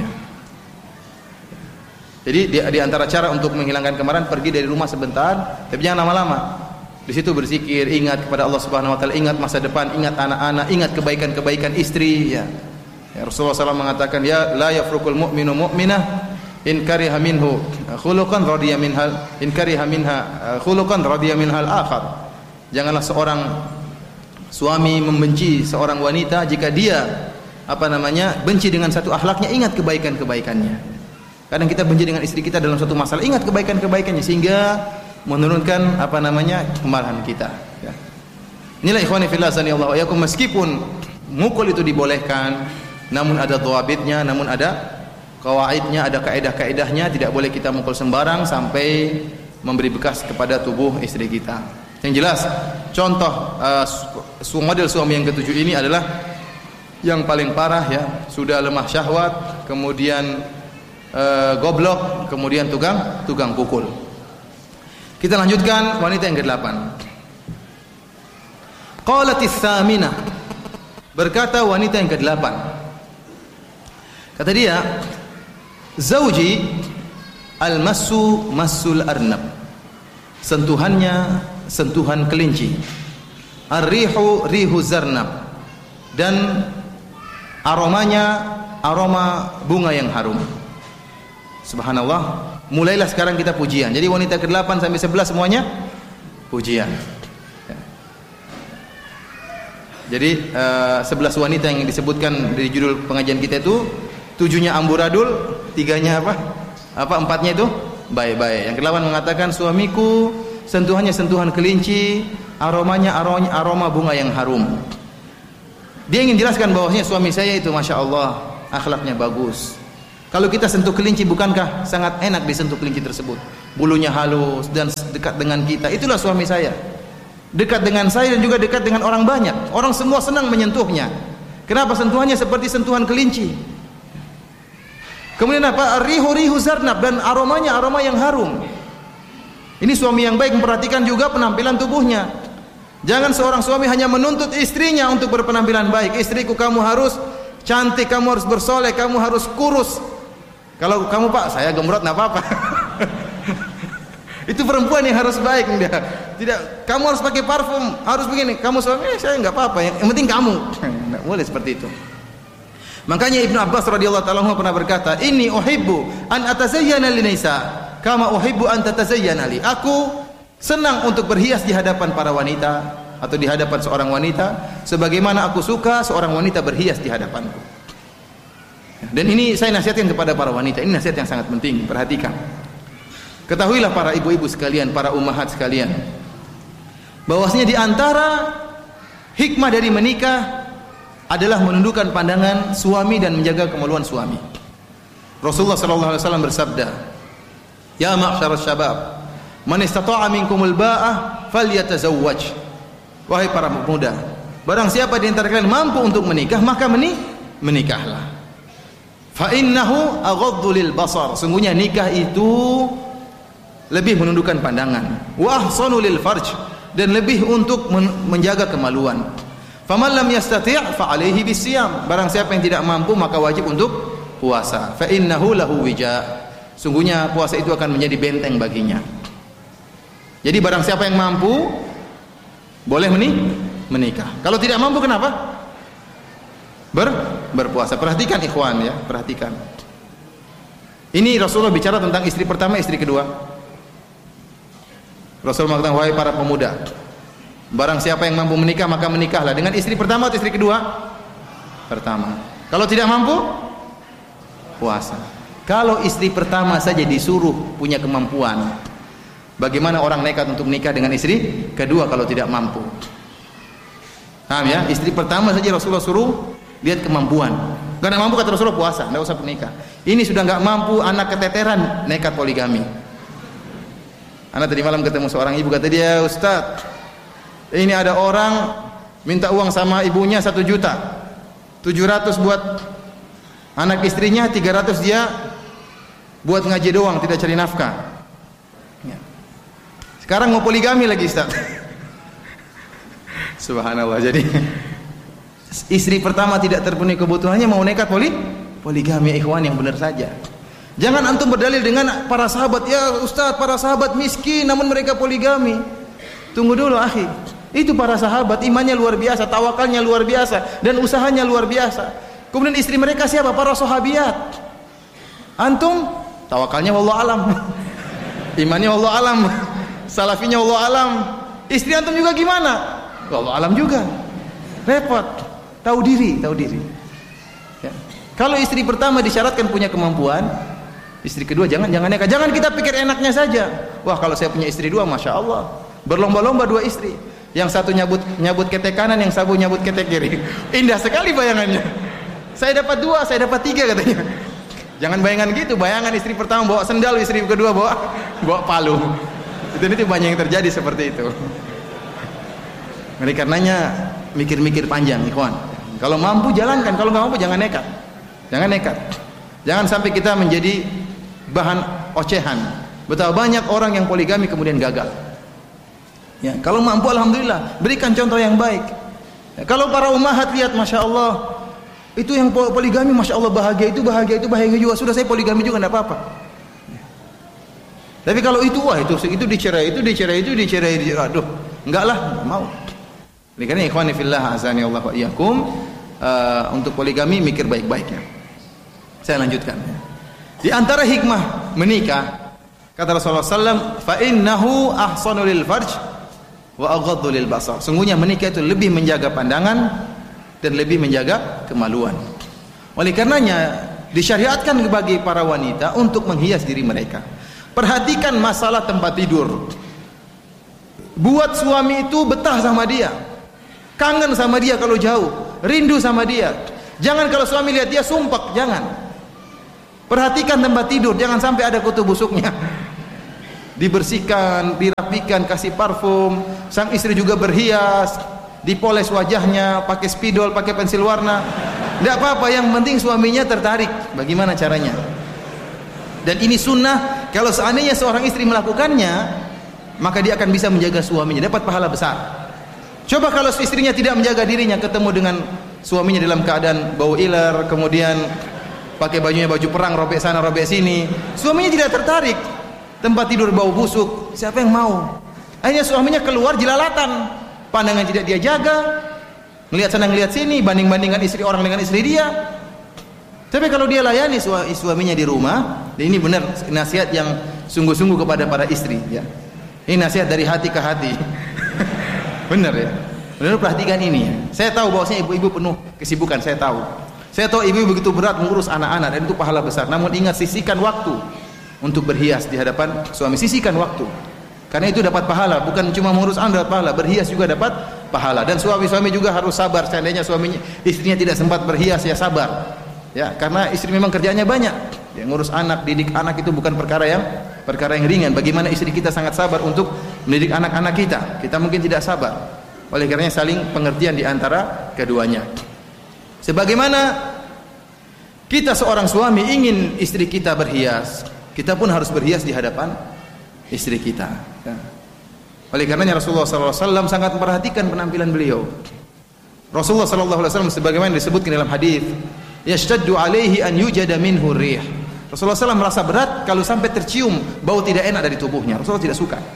Jadi di antara cara untuk menghilangkan kemarahan, pergi dari rumah sebentar, tapi jangan lama-lama. Di situ berzikir, ingat kepada Allah Subhanahu wa taala, ingat masa depan, ingat anak-anak, ingat kebaikan-kebaikan istri ya. Rasulullah SAW mengatakan, ya la yafrukul mu'minu mu'minah in kariha minhu khuluqan radiya minhal in kariha minha khuluqan radiya minhal akhar. Janganlah seorang suami membenci seorang wanita jika dia benci dengan satu akhlaknya, ingat kebaikan-kebaikannya. Kadang kita benci dengan istri kita dalam suatu masalah, ingat kebaikan-kebaikannya sehingga menurunkan kemarahan kita ya. Inilah ikhwani fillah sanallahu iyyakum, meskipun mukul itu dibolehkan, namun ada dhawabitnya, namun ada kawaidnya, ada kaidah-kaidahnya. Tidak boleh kita mukul sembarang sampai memberi bekas kepada tubuh istri kita. Yang jelas, contoh model suami yang ketujuh ini adalah yang paling parah ya, sudah lemah syahwat, kemudian goblok, kemudian tukang pukul. Kita lanjutkan wanita yang ke-8. Qalatis tsaminah, berkata wanita yang ke-8. Kata dia, zauji al-massu massul arnab. Sentuhannya sentuhan kelinci. Ar-rihu rihu zarnab. Dan aromanya aroma bunga yang harum. Subhanallah. Mulailah sekarang kita pujian. Jadi wanita ke-8 sampai 11 semuanya pujian. Jadi 11 wanita yang disebutkan dari judul pengajian kita itu, 7-nya amburadul, 3-nya empatnya itu baik-baik. Yang ke-8 mengatakan, suamiku sentuhannya sentuhan kelinci, aromanya aroma bunga yang harum. Dia ingin jelaskan bahwasanya suami saya itu masya Allah akhlaknya bagus, Kalau kita sentuh kelinci, bukankah sangat enak disentuh kelinci tersebut? Bulunya halus dan dekat dengan kita. Itulah suami saya. Dekat dengan saya dan juga dekat dengan orang banyak. Orang semua senang menyentuhnya. Kenapa? Sentuhannya seperti sentuhan kelinci. Kemudian apa? Rihu zarnab, dan aromanya aroma yang harum. Ini suami yang baik, memperhatikan juga penampilan tubuhnya. Jangan seorang suami hanya menuntut istrinya untuk berpenampilan baik. Istriku, kamu harus cantik, kamu harus bersoleh, kamu harus kurus. Kalau kamu, Pak, saya gemrot, enggak apa-apa. Itu perempuan yang harus baik dia. Tidak, kamu harus pakai parfum, harus begini. Kamu suami, saya enggak apa-apa, yang penting kamu. Enggak boleh seperti itu. Makanya Ibnu Abbas radhiyallahu ta'ala anhu pernah berkata, "Inni uhibbu an atazayyana linisa kama uhibbu an tatazayyana li." Aku senang untuk berhias di hadapan para wanita atau di hadapan seorang wanita sebagaimana aku suka seorang wanita berhias di hadapanku. Dan ini saya nasihatkan kepada para wanita. Ini nasihat yang sangat penting, perhatikan. Ketahuilah para ibu-ibu sekalian, para ummahat sekalian, bahwasanya di antara hikmah dari menikah adalah menundukkan pandangan suami dan menjaga kemaluan suami. Rasulullah sallallahu alaihi wasallam bersabda, "Ya ma'syaras syabab, man istata'a minkumul ba'ah falyatazawwaj." Wahai para pemuda, barang siapa di antara kalian mampu untuk menikah, maka menikahlah. Fa innahu aghaddu lil basar. Sungguhnya nikah itu lebih menundukkan pandangan. Wa ahsanu lil farj, dan lebih untuk menjaga kemaluan. Faman lam yastati' fa alaihi bisiyam. Barang siapa yang tidak mampu maka wajib untuk puasa. Fa innahu lahu wija. Sungguhnya puasa itu akan menjadi benteng baginya. Jadi barang siapa yang mampu boleh menikah. Kalau tidak mampu kenapa? Berpuasa. Perhatikan ikhwan ya, perhatikan. Ini Rasulullah bicara tentang istri pertama, istri kedua. Rasulullah mengatakan, wahai para pemuda, barang siapa yang mampu menikah maka menikahlah dengan istri pertama atau istri kedua? Pertama. Kalau tidak mampu, puasa. Kalau istri pertama saja disuruh punya kemampuan, bagaimana orang nekat untuk menikah dengan istri kedua kalau tidak mampu? Paham ya? Istri pertama saja Rasulullah suruh lihat kemampuan. Karena mampu kata Rasulullah puasa, tidak usah menikah. Ini sudah nggak mampu, anak keteteran, nekat poligami. Anak tadi malam ketemu seorang ibu, kata dia, Ustaz, ini ada orang minta uang sama ibunya 1 juta, 700 buat anak istrinya, 300 dia buat ngaji doang, tidak cari nafkah. Sekarang mau poligami lagi, Ustaz. Subhanallah. Jadi istri pertama tidak terpenuhi kebutuhannya, mau nekat poligami. Ikhwan, yang benar saja. Jangan antum berdalil dengan para sahabat, ya Ustaz, para sahabat miskin namun mereka poligami. Tunggu dulu, akhi. Itu para sahabat, imannya luar biasa, tawakalnya luar biasa, dan usahanya luar biasa. Kemudian istri mereka siapa? Para sahabiat. Antum tawakalnya wallahu alam. Imannya wallahu alam. Salafinya wallahu alam. Istri antum juga gimana? Wallahu alam juga. Repot. Tahu diri. Ya. Kalau istri pertama disyaratkan punya kemampuan, istri kedua jangan nekat. Jangan kita pikir enaknya saja. Wah, kalau saya punya istri 2, masya Allah, berlomba-lomba 2 istri. Yang satu nyabut ketek kanan, yang satu nyabut ketek kiri. Indah sekali bayangannya. Saya dapat 2, saya dapat 3 katanya. Jangan bayangan gitu. Bayangan istri pertama bawa sendal, istri kedua bawa palu. Itu banyak yang terjadi seperti itu. Oleh karenanya mikir-mikir panjang, ikhwan. Kalau mampu jalankan, kalau nggak mampu jangan nekat. Jangan sampai kita menjadi bahan ocehan. Betapa banyak orang yang poligami kemudian gagal. Ya, kalau mampu alhamdulillah, berikan contoh yang baik. Ya, kalau para ummahat lihat, masya Allah, itu yang poligami, masya Allah, bahagia juga. Sudah saya poligami juga, tidak apa-apa. Ya. Tapi kalau itu, wah itu dicerai, aduh, enggak lah, enggak mau. Karena ikhwani fillah azani Allah wa iyyakum, untuk poligami mikir baik-baiknya. Saya lanjutkan. Di antara hikmah menikah, kata Rasulullah SAW, fa innahu ahsanu lil farj wa aghaddu lil basar. Sungguhnya menikah itu lebih menjaga pandangan dan lebih menjaga kemaluan. Oleh karenanya disyariatkan bagi para wanita untuk menghias diri mereka. Perhatikan masalah tempat tidur. Buat suami itu betah sama dia, kangen sama dia kalau jauh, rindu sama dia. Jangan kalau suami lihat dia sumpek, jangan. Perhatikan tempat tidur, jangan sampai ada kutu busuknya. Dibersihkan, dirapikan, kasih parfum. Sang istri juga berhias, dipoles wajahnya, pakai spidol, pakai pensil warna. Tidak apa-apa, yang penting suaminya tertarik. Bagaimana caranya? Dan ini sunnah. Kalau seandainya seorang istri melakukannya, maka dia akan bisa menjaga suaminya, dapat pahala besar. Coba kalau istrinya tidak menjaga dirinya, ketemu dengan suaminya dalam keadaan bau iler, kemudian pakai bajunya baju perang, robek sana robek sini, suaminya tidak tertarik. Tempat tidur bau busuk, siapa yang mau? Akhirnya suaminya keluar jelalatan, pandangan tidak dia jaga, ngelihat sana ngelihat sini, banding-bandingkan istri orang dengan istri dia. Tapi kalau dia layani suaminya di rumah, ini benar nasihat yang sungguh-sungguh kepada para istri, ya. Ini nasihat dari hati ke hati. Benar ya. Benar, perhatikan ini ya. Saya tahu bahwasanya ibu-ibu penuh kesibukan, saya tahu. Saya tahu ibu begitu berat mengurus anak-anak dan itu pahala besar. Namun ingat, sisihkan waktu untuk berhias di hadapan suami. Sisihkan waktu. Karena itu dapat pahala, bukan cuma mengurus anak dapat pahala, berhias juga dapat pahala. Dan suami-suami juga harus sabar. Seandainya istrinya tidak sempat berhias, ya sabar. Ya, karena istri memang kerjaannya banyak. Ya, ngurus anak, didik anak itu bukan perkara yang ringan. Bagaimana istri kita sangat sabar untuk mendidik anak-anak kita. Kita mungkin tidak sabar. Oleh karenanya saling pengertian di antara keduanya. Sebagaimana kita seorang suami ingin istri kita berhias, kita pun harus berhias di hadapan istri kita. Ya. Oleh karenanya Rasulullah SAW sangat memperhatikan penampilan beliau. Rasulullah SAW sebagaimana disebutkan dalam hadis, yashtaddu alaihi an yujada minhu rih. Rasulullah SAW merasa berat kalau sampai tercium bau tidak enak dari tubuhnya. Rasulullah tidak suka.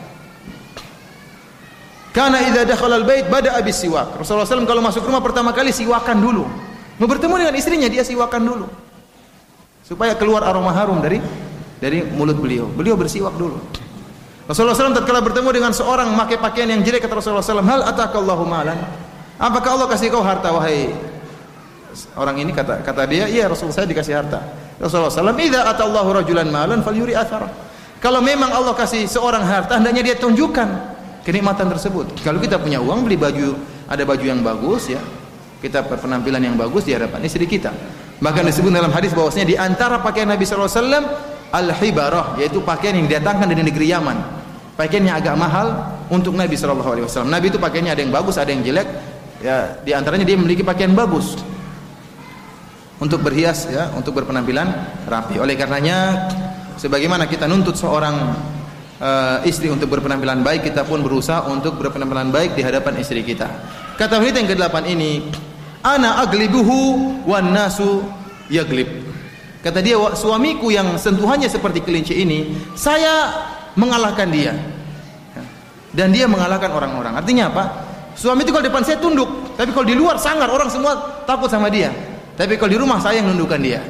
Karena idza dakhala al-bait bada'a bis-siwak. Rasulullah SAW kalau masuk rumah pertama kali siwakan dulu. Mau bertemu dengan istrinya dia siwakan dulu. Supaya keluar aroma harum dari mulut beliau. Beliau bersiwak dulu. Rasulullah SAW tatkala bertemu dengan seorang memakai pakaian yang jelek, kata Rasulullah SAW, hal atakallahu malan? Apakah Allah kasih kau harta wahai orang ini? Kata dia, iya Rasulullah, saya dikasih harta. Rasulullah SAW, idza atallahu rajulan malan falyuri athara. Kalau memang Allah kasih seorang harta, hendaknya dia tunjukkan kenikmatan tersebut. Kalau kita punya uang, beli baju, ada baju yang bagus, ya, kita penampilan yang bagus di hadapan istri kita. Bahkan disebut dalam hadis bahwasanya di antara pakaian Nabi sallallahu alaihi wasallam al-hibarah, yaitu pakaian yang didatangkan dari negeri Yaman. Pakaian yang agak mahal untuk Nabi sallallahu alaihi wasallam. Nabi itu pakaiannya ada yang bagus, ada yang jelek. Ya, di antaranya dia memiliki pakaian bagus untuk berhias, ya, untuk berpenampilan rapi. Oleh karenanya sebagaimana kita nuntut seorang istri untuk berpenampilan baik, kita pun berusaha untuk berpenampilan baik di hadapan istri kita. Kata wanita yang ke-8 ini, ana aglibuhu wan nasu yaglib. Kata dia, suamiku yang sentuhannya seperti kelinci ini, saya mengalahkan dia. Dan dia mengalahkan orang-orang. Artinya apa? Suami itu kalau depan saya tunduk, tapi kalau di luar sangar, orang semua takut sama dia. Tapi kalau di rumah saya yang menundukkan dia.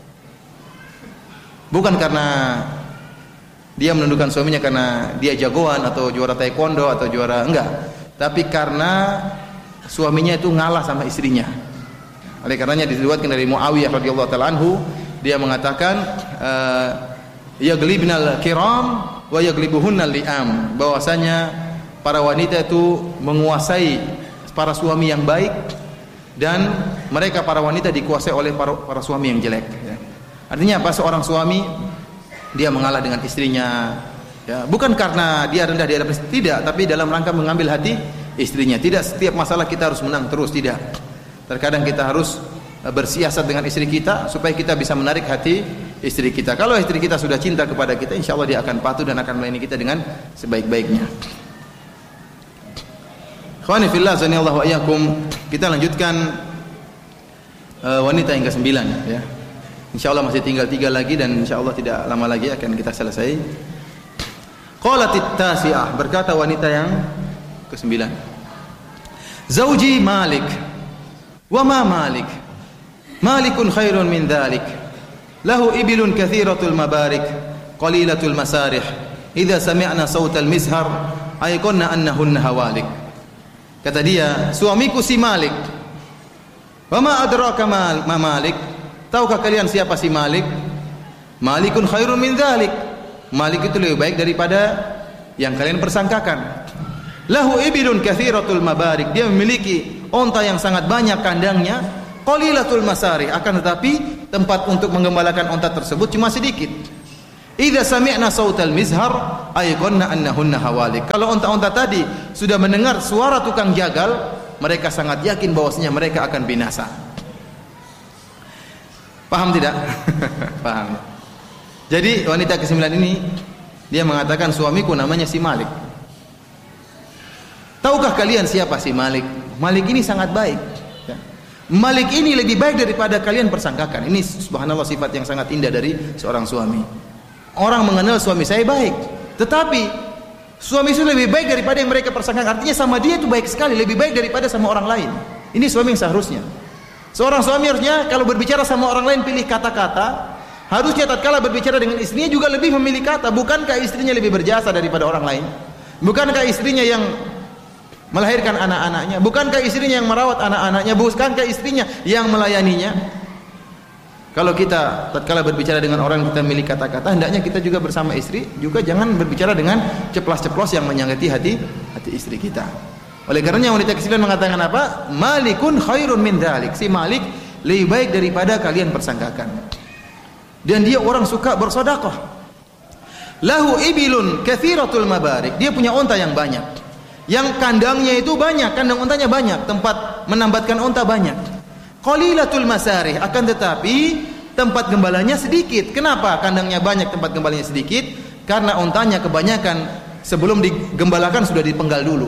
Bukan karena dia menundukkan suaminya karena dia jagoan atau juara taekwondo atau juara, enggak. Tapi karena suaminya itu ngalah sama istrinya. Oleh karenanya diriwayatkan dari Muawiyah radhiyallahu taala anhu, dia mengatakan yaglibnal kiram wa yaglibuhunnal li'am, bahwasanya para wanita itu menguasai para suami yang baik dan mereka para wanita dikuasai oleh para suami yang jelek, ya. Artinya apa? Seorang suami dia mengalah dengan istrinya, ya, bukan karena dia rendah di hadapan istri, tidak, tapi dalam rangka mengambil hati istrinya. Tidak setiap masalah kita harus menang terus, tidak. Terkadang kita harus bersiasat dengan istri kita supaya kita bisa menarik hati istri kita. Kalau istri kita sudah cinta kepada kita, insya Allah dia akan patuh dan akan melayani kita dengan sebaik-baiknya. Ikhwani fillah, zanillahu wa iyyakum. Kita lanjutkan wanita yang ke-9, ya. Insya Allah masih tinggal 3 lagi dan insya Allah tidak lama lagi akan kita selesai. Qalatit tasi'ah, berkata wanita yang ke-9, Zauji Malik, wa ma Malik, Malikun khairun min dhalik, lahu ibilun kathiratul mabarik, qalilatul masarih, idza sami'na sautal mizhar, ayqanna annahunna hawalik. Kata dia, suamiku si Malik. Wa ma adraka ma Malik? Tahukah kalian siapa si Malik? Malikun khairun min dhalik. Malik itu lebih baik daripada yang kalian persangkakan. Lahu ibilun kathiratul mabarik, dia memiliki onta yang sangat banyak kandangnya. Qalilatul masari, akan tetapi tempat untuk menggembalakan unta tersebut cuma sedikit. Idza sami'na sautal mizhar ayqanna annahunna hawalik. Kalau unta-unta tadi sudah mendengar suara tukang jagal, mereka sangat yakin bahwasanya mereka akan binasa. Paham tidak? Paham. Jadi wanita ke-9 ini dia mengatakan, suamiku namanya si Malik. Tahukah kalian siapa si Malik? Malik ini sangat baik. Malik ini lebih baik daripada kalian persangkakan. Ini subhanallah sifat yang sangat indah dari seorang suami. Orang mengenal suami saya baik, tetapi suami itu lebih baik daripada yang mereka persangkakan. Artinya sama dia itu baik sekali, lebih baik daripada sama orang lain. Ini suami yang seharusnya. Seorang suami harusnya kalau berbicara sama orang lain pilih kata-kata. Harusnya tatkala berbicara dengan istrinya juga lebih memilih kata. Bukankah istrinya lebih berjasa daripada orang lain? Bukankah istrinya yang melahirkan anak-anaknya? Bukankah istrinya yang merawat anak-anaknya? Bukankah istrinya yang melayaninya? Kalau kita tatkala berbicara dengan orang kita milih kata-kata, hendaknya kita juga bersama istri juga jangan berbicara dengan ceplas-ceplos yang menyakiti hati istri kita. Oleh karenanya wanita ke-9 mengatakan apa? Malikun khairun min dzalik. Si Malik lebih baik daripada kalian persangkakan. Dan dia orang suka bersedekah. Lahu ibilun katsiratul mabarik. Dia punya unta yang banyak. Yang kandangnya itu banyak, kandang untanya banyak, tempat menambatkan unta banyak. Qalilatul masarih, akan tetapi tempat gembalanya sedikit. Kenapa kandangnya banyak, tempat gembalanya sedikit? Karena untanya kebanyakan sebelum digembalakan sudah dipenggal dulu.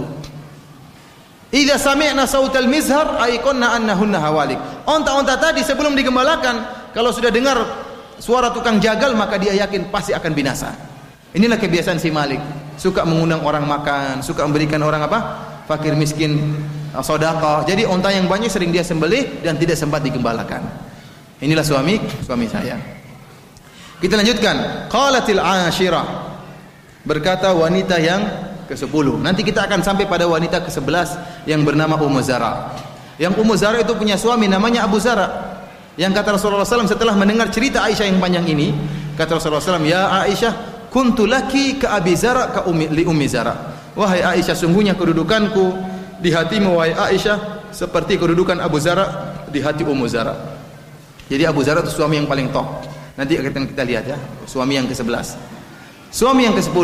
Idza sami'na sautal mizhar ayqanna annahunna hawalik. Unta-unta tadi sebelum digembalakan kalau sudah dengar suara tukang jagal maka dia yakin pasti akan binasa. Inilah kebiasaan si Malik, suka mengundang orang makan, suka memberikan orang apa? Fakir miskin sedekah. Jadi unta yang banyak sering dia sembelih dan tidak sempat digembalakan. Inilah suami saya. Kita lanjutkan. Qalatil ashirah. Berkata wanita yang ke-10. Nanti kita akan sampai pada wanita ke-11 yang bernama Ummu Zara. Yang Ummu Zara itu punya suami namanya Abu Zara. Yang kata Rasulullah SAW setelah mendengar cerita Aisyah yang panjang ini, kata Rasulullah SAW, "Ya Aisyah, kuntu laki ka Abi Zara ka Ummi Zara." Wahai Aisyah, sungguhnya kedudukanku di hatimu wahai Aisyah seperti kedudukan Abu Zara di hati Ummu Zara. Jadi Abu Zara itu suami yang paling top. Nanti akan kita lihat ya, suami yang ke-11. Suami yang ke-10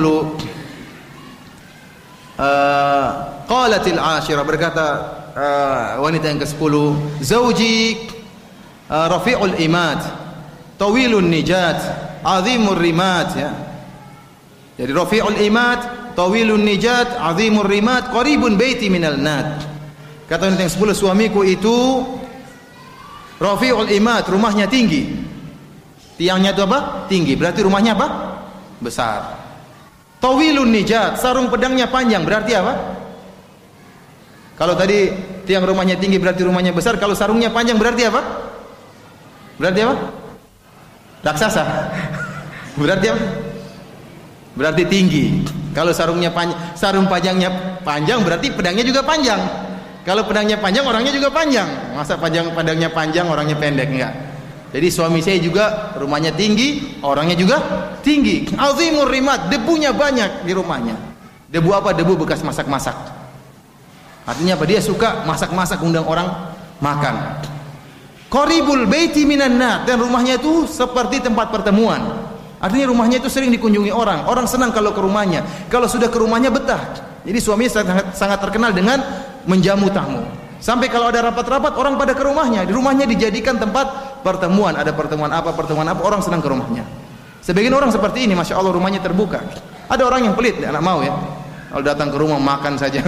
qalatil ashirah, berkata wanita yang ke-10, "Zauji rafi'ul imad, tawilun nijat, azimur rimat." Ya. Jadi rafi'ul imad, tawilun nijat, azimur rimat, qaribun baiti minal nad. Kata yang 10, suamiku itu rafi'ul imad, rumahnya tinggi. Tiangnya itu apa? Tinggi. Berarti rumahnya apa? Besar. Tawilun nijat, sarung pedangnya panjang. Berarti apa? Kalau tadi tiang rumahnya tinggi berarti rumahnya besar. Kalau sarungnya panjang berarti apa? Berarti apa? Raksasa. Berarti apa? Berarti tinggi. Kalau sarungnya panjang, sarung panjangnya panjang berarti pedangnya juga panjang. Kalau pedangnya panjang, orangnya juga panjang. Masa pedangnya panjang, orangnya pendek? Enggak. Jadi suami saya juga rumahnya tinggi, orangnya juga tinggi. Azimur rimat, debunya banyak di rumahnya. Debu apa? Debu bekas masak-masak. Artinya apa? Dia suka masak-masak, undang orang makan. Qaribul baiti minan nar, dan rumahnya itu seperti tempat pertemuan. Artinya rumahnya itu sering dikunjungi orang. Orang senang kalau ke rumahnya. Kalau sudah ke rumahnya betah. Jadi suaminya sangat terkenal dengan menjamu tamu. Sampai kalau ada rapat-rapat orang pada ke rumahnya. Di rumahnya dijadikan tempat pertemuan. Ada pertemuan apa, orang senang ke rumahnya. Sebagian orang seperti ini, masya Allah, rumahnya terbuka. Ada orang yang pelit, anak mau ya. Kalau datang ke rumah makan saja.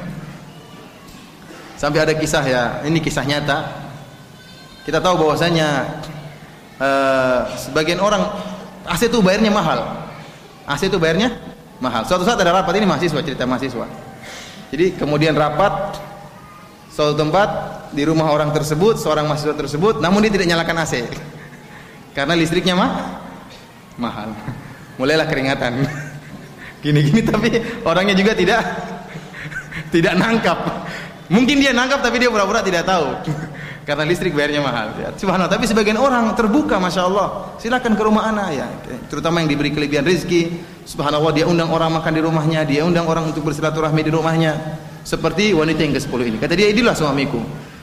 Sampai ada kisah ya, ini kisah nyata. Kita tahu bahwasanya sebagian orang AC itu bayarnya mahal. AC itu bayarnya mahal. Suatu saat ada rapat, ini mahasiswa, cerita mahasiswa. Jadi kemudian rapat suatu tempat di rumah orang tersebut, seorang mahasiswa tersebut, namun dia tidak nyalakan AC karena listriknya mahal. Mulailah keringatan. Gini-gini tapi orangnya juga tidak nangkap. Mungkin dia nangkap tapi dia pura-pura tidak tahu. Karena listrik bayarnya mahal. Ya. Subhanallah. Tapi sebagian orang terbuka, masya Allah. Silakan ke rumah anak ya. Terutama yang diberi kelebihan rezeki. Subhanallah, dia undang orang makan di rumahnya, dia undang orang untuk bersilaturahmi di rumahnya. Seperti wanita yang ke-10 ini. Kata dia, inilah suamiku.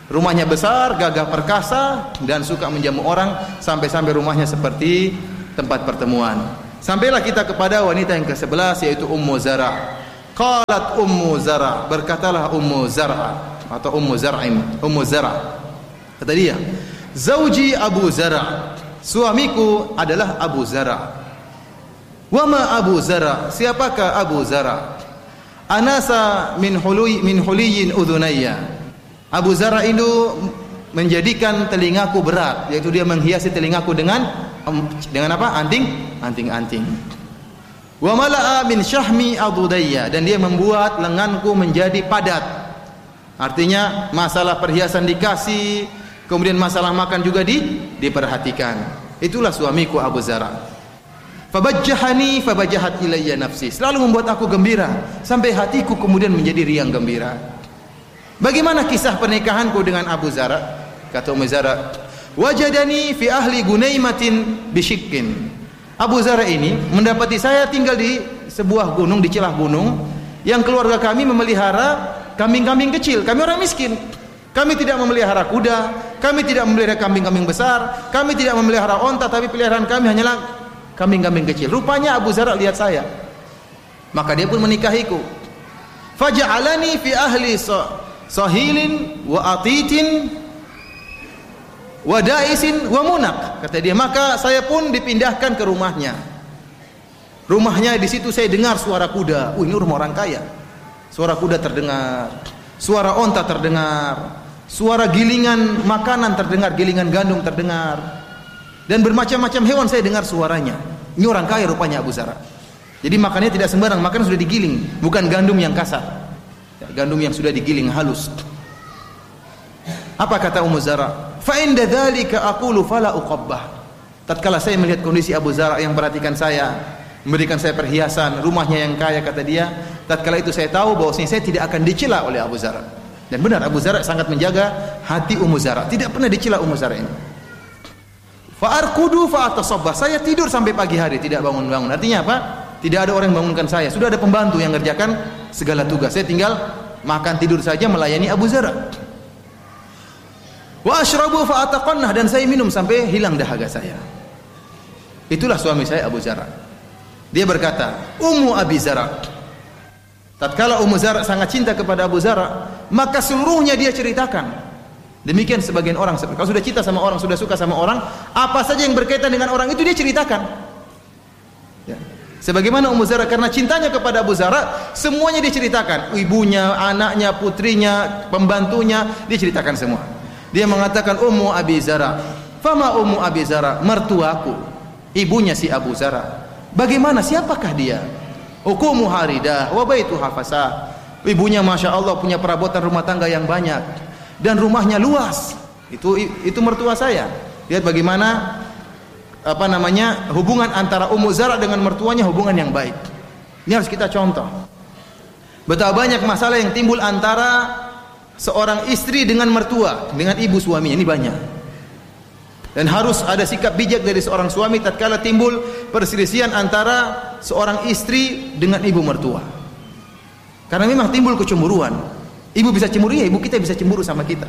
Rumahnya besar, gagah perkasa, dan suka menjamu orang sampai-sampai rumahnya seperti tempat pertemuan. Sampailah kita kepada wanita yang ke-11 yaitu Ummu Zara'. Qalat Ummu Zara', berkatalah Ummu Zara' atau Ummu Zara'. Kata dia, "Zauji Abu Zara', suamiku adalah Abu Zara'." "Wa ma Abu Zara', siapakah Abu Zara'?" "Anasa min huliyin udhunayya." Abu Zara' itu menjadikan telingaku berat, yaitu dia menghiasi telingaku dengan apa? Anting-anting. Wa mala'a min syahmi adudayya, dan dia membuat lenganku menjadi padat. Artinya masalah perhiasan dikasih, kemudian masalah makan juga diperhatikan. Itulah suamiku Abu Zara'. Fabajjahani fabajjahat ilayya nafsi, selalu membuat aku gembira sampai hatiku kemudian menjadi riang gembira. Bagaimana kisah pernikahanku dengan Abu Zara'? Kata Ummu Zara', "Wajadani fi ahli Gunaimatin bisyikkin." Abu Zara' ini mendapati saya tinggal di sebuah gunung, di celah gunung, yang keluarga kami memelihara kambing-kambing kecil. Kami orang miskin. Kami tidak memelihara kuda, kami tidak memelihara kambing-kambing besar, kami tidak memelihara onta, tapi peliharaan kami hanyalah kambing-kambing kecil. Rupanya Abu Zara' lihat saya, maka dia pun menikahiku. Faja'alani fi ahli sahilin wa atitin wa da'isin wa munak. Kata dia, maka saya pun dipindahkan ke rumahnya. Rumahnya di situ saya dengar suara kuda. Ini rumah orang kaya. Suara kuda terdengar, suara onta terdengar, suara gilingan makanan terdengar, gilingan gandum terdengar, dan bermacam-macam hewan saya dengar suaranya. Ini orang kaya rupanya Abu Zara'. Jadi makannya tidak sembarang, makan sudah digiling, bukan gandum yang kasar. Gandum yang sudah digiling halus. Apa kata Ummu Zara'? Fa inda dzalika aqulu fala uqabbah. Tatkala saya melihat kondisi Abu Zara' yang perhatikan saya, memberikan saya perhiasan, rumahnya yang kaya, kata dia, tatkala itu saya tahu bahwasanya saya tidak akan dicela oleh Abu Zara'. Dan benar, Abu Zara' sangat menjaga hati Ummu Zara', tidak pernah dicela Ummu Zara' ini. Fa arqudu fa atasabbah, saya tidur sampai pagi hari tidak bangun-bangun. Artinya apa? Tidak ada orang yang bangunkan saya, sudah ada pembantu yang mengerjakan segala tugas. Saya tinggal makan tidur saja melayani Abu Zara'. Wa ashrabu fa ataqannah, dan saya minum sampai hilang dahaga saya. Itulah suami saya Abu Zara'. Dia berkata, Ummu Abi Zara'. Tatkala Ummu Zara' sangat cinta kepada Abu Zara', maka seluruhnya dia ceritakan. Demikian sebagian orang, kalau sudah cinta sama orang, sudah suka sama orang, apa saja yang berkaitan dengan orang itu dia ceritakan. Ya. Sebagaimana Ummu Zara', karena cintanya kepada Abu Zara', semuanya dia ceritakan. Ibunya, anaknya, putrinya, pembantunya, dia ceritakan semua. Dia mengatakan, Ummu Abi Zara'. Fama Ummu Abi Zara'? Mertuaku, ibunya si Abu Zara'. Bagaimana, siapakah dia? Hukumu haridah wa baituha fasah. Ibunya Masya Allah punya perabotan rumah tangga yang banyak, dan rumahnya luas. Itu mertua saya. Lihat bagaimana hubungan antara Ummu Zara' dengan mertuanya, hubungan yang baik. Ini harus kita contoh. Betapa banyak masalah yang timbul antara seorang istri dengan mertua, dengan ibu suaminya, ini banyak. Dan harus ada sikap bijak dari seorang suami tatkala timbul perselisihan antara seorang istri dengan ibu mertua. Karena memang timbul kecemburuan. Ibu bisa cemburu, ya ibu kita bisa cemburu sama kita.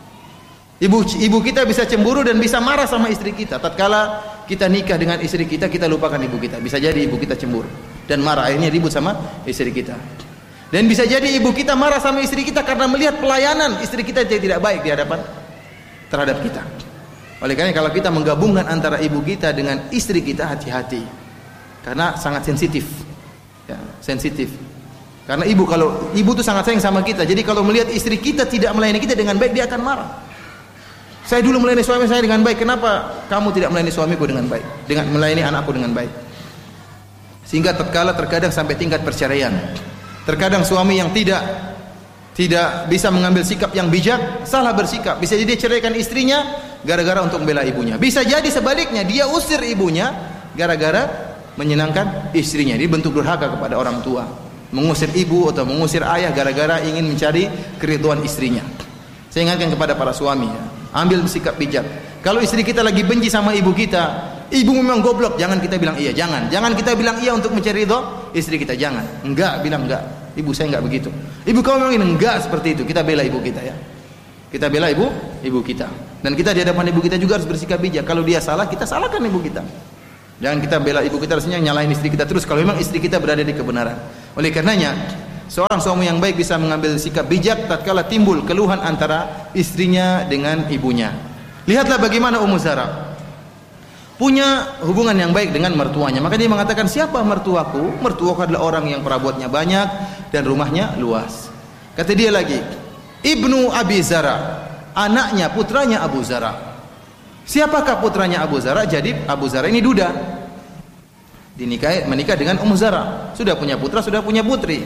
Ibu kita bisa cemburu dan bisa marah sama istri kita. Tatkala kita nikah dengan istri kita, kita lupakan ibu kita. Bisa jadi ibu kita cemburu dan marah, akhirnya ribut sama istri kita. Dan bisa jadi ibu kita marah sama istri kita karena melihat pelayanan istri kita tidak baik di hadapan terhadap kita. Oleh karena kalau kita menggabungkan antara ibu kita dengan istri kita, hati-hati. Karena sangat sensitif. Ya, sensitif. Karena ibu itu sangat sayang sama kita. Jadi kalau melihat istri kita tidak melayani kita dengan baik, dia akan marah. Saya dulu melayani suami saya dengan baik, kenapa kamu tidak melayani suamiku dengan baik? Dengan melayani anakku dengan baik. Sehingga terkadang sampai tingkat perceraian. Terkadang suami yang tidak bisa mengambil sikap yang bijak, salah bersikap. Bisa jadi dia ceraikan istrinya gara-gara untuk membela ibunya. Bisa jadi sebaliknya, dia usir ibunya gara-gara menyenangkan istrinya. Dia bentuk durhaka kepada orang tua. Mengusir ibu atau mengusir ayah gara-gara ingin mencari keridhaan istrinya. Saya ingatkan kepada para suami, ya, ambil sikap bijak. Kalau istri kita lagi benci sama ibu kita, ibu memang goblok, jangan kita bilang iya, jangan kita bilang iya untuk mencari ridho istri kita, jangan. Bilang enggak. Ibu saya enggak begitu. Ibu kamu memang ini enggak seperti itu. Kita bela ibu kita, ya. Kita bela ibu kita. Dan kita di hadapan ibu kita juga harus bersikap bijak. Kalau dia salah, kita salahkan ibu kita. Jangan kita bela ibu kita rasanya nyalahin istri kita terus kalau memang istri kita berada di kebenaran. Oleh karenanya, seorang suami yang baik bisa mengambil sikap bijak tatkala timbul keluhan antara istrinya dengan ibunya. Lihatlah bagaimana Ummu Zara punya hubungan yang baik dengan mertuanya. Maka dia mengatakan, siapa mertuaku? Mertuaku adalah orang yang perabotnya banyak dan rumahnya luas. Kata dia lagi, Ibnu Abi Zara, anaknya, putranya Abu Zara. Siapakah putranya Abu Zara? Jadi Abu Zara ini duda, menikah dengan Ummu Zara. Sudah punya putra, sudah punya putri.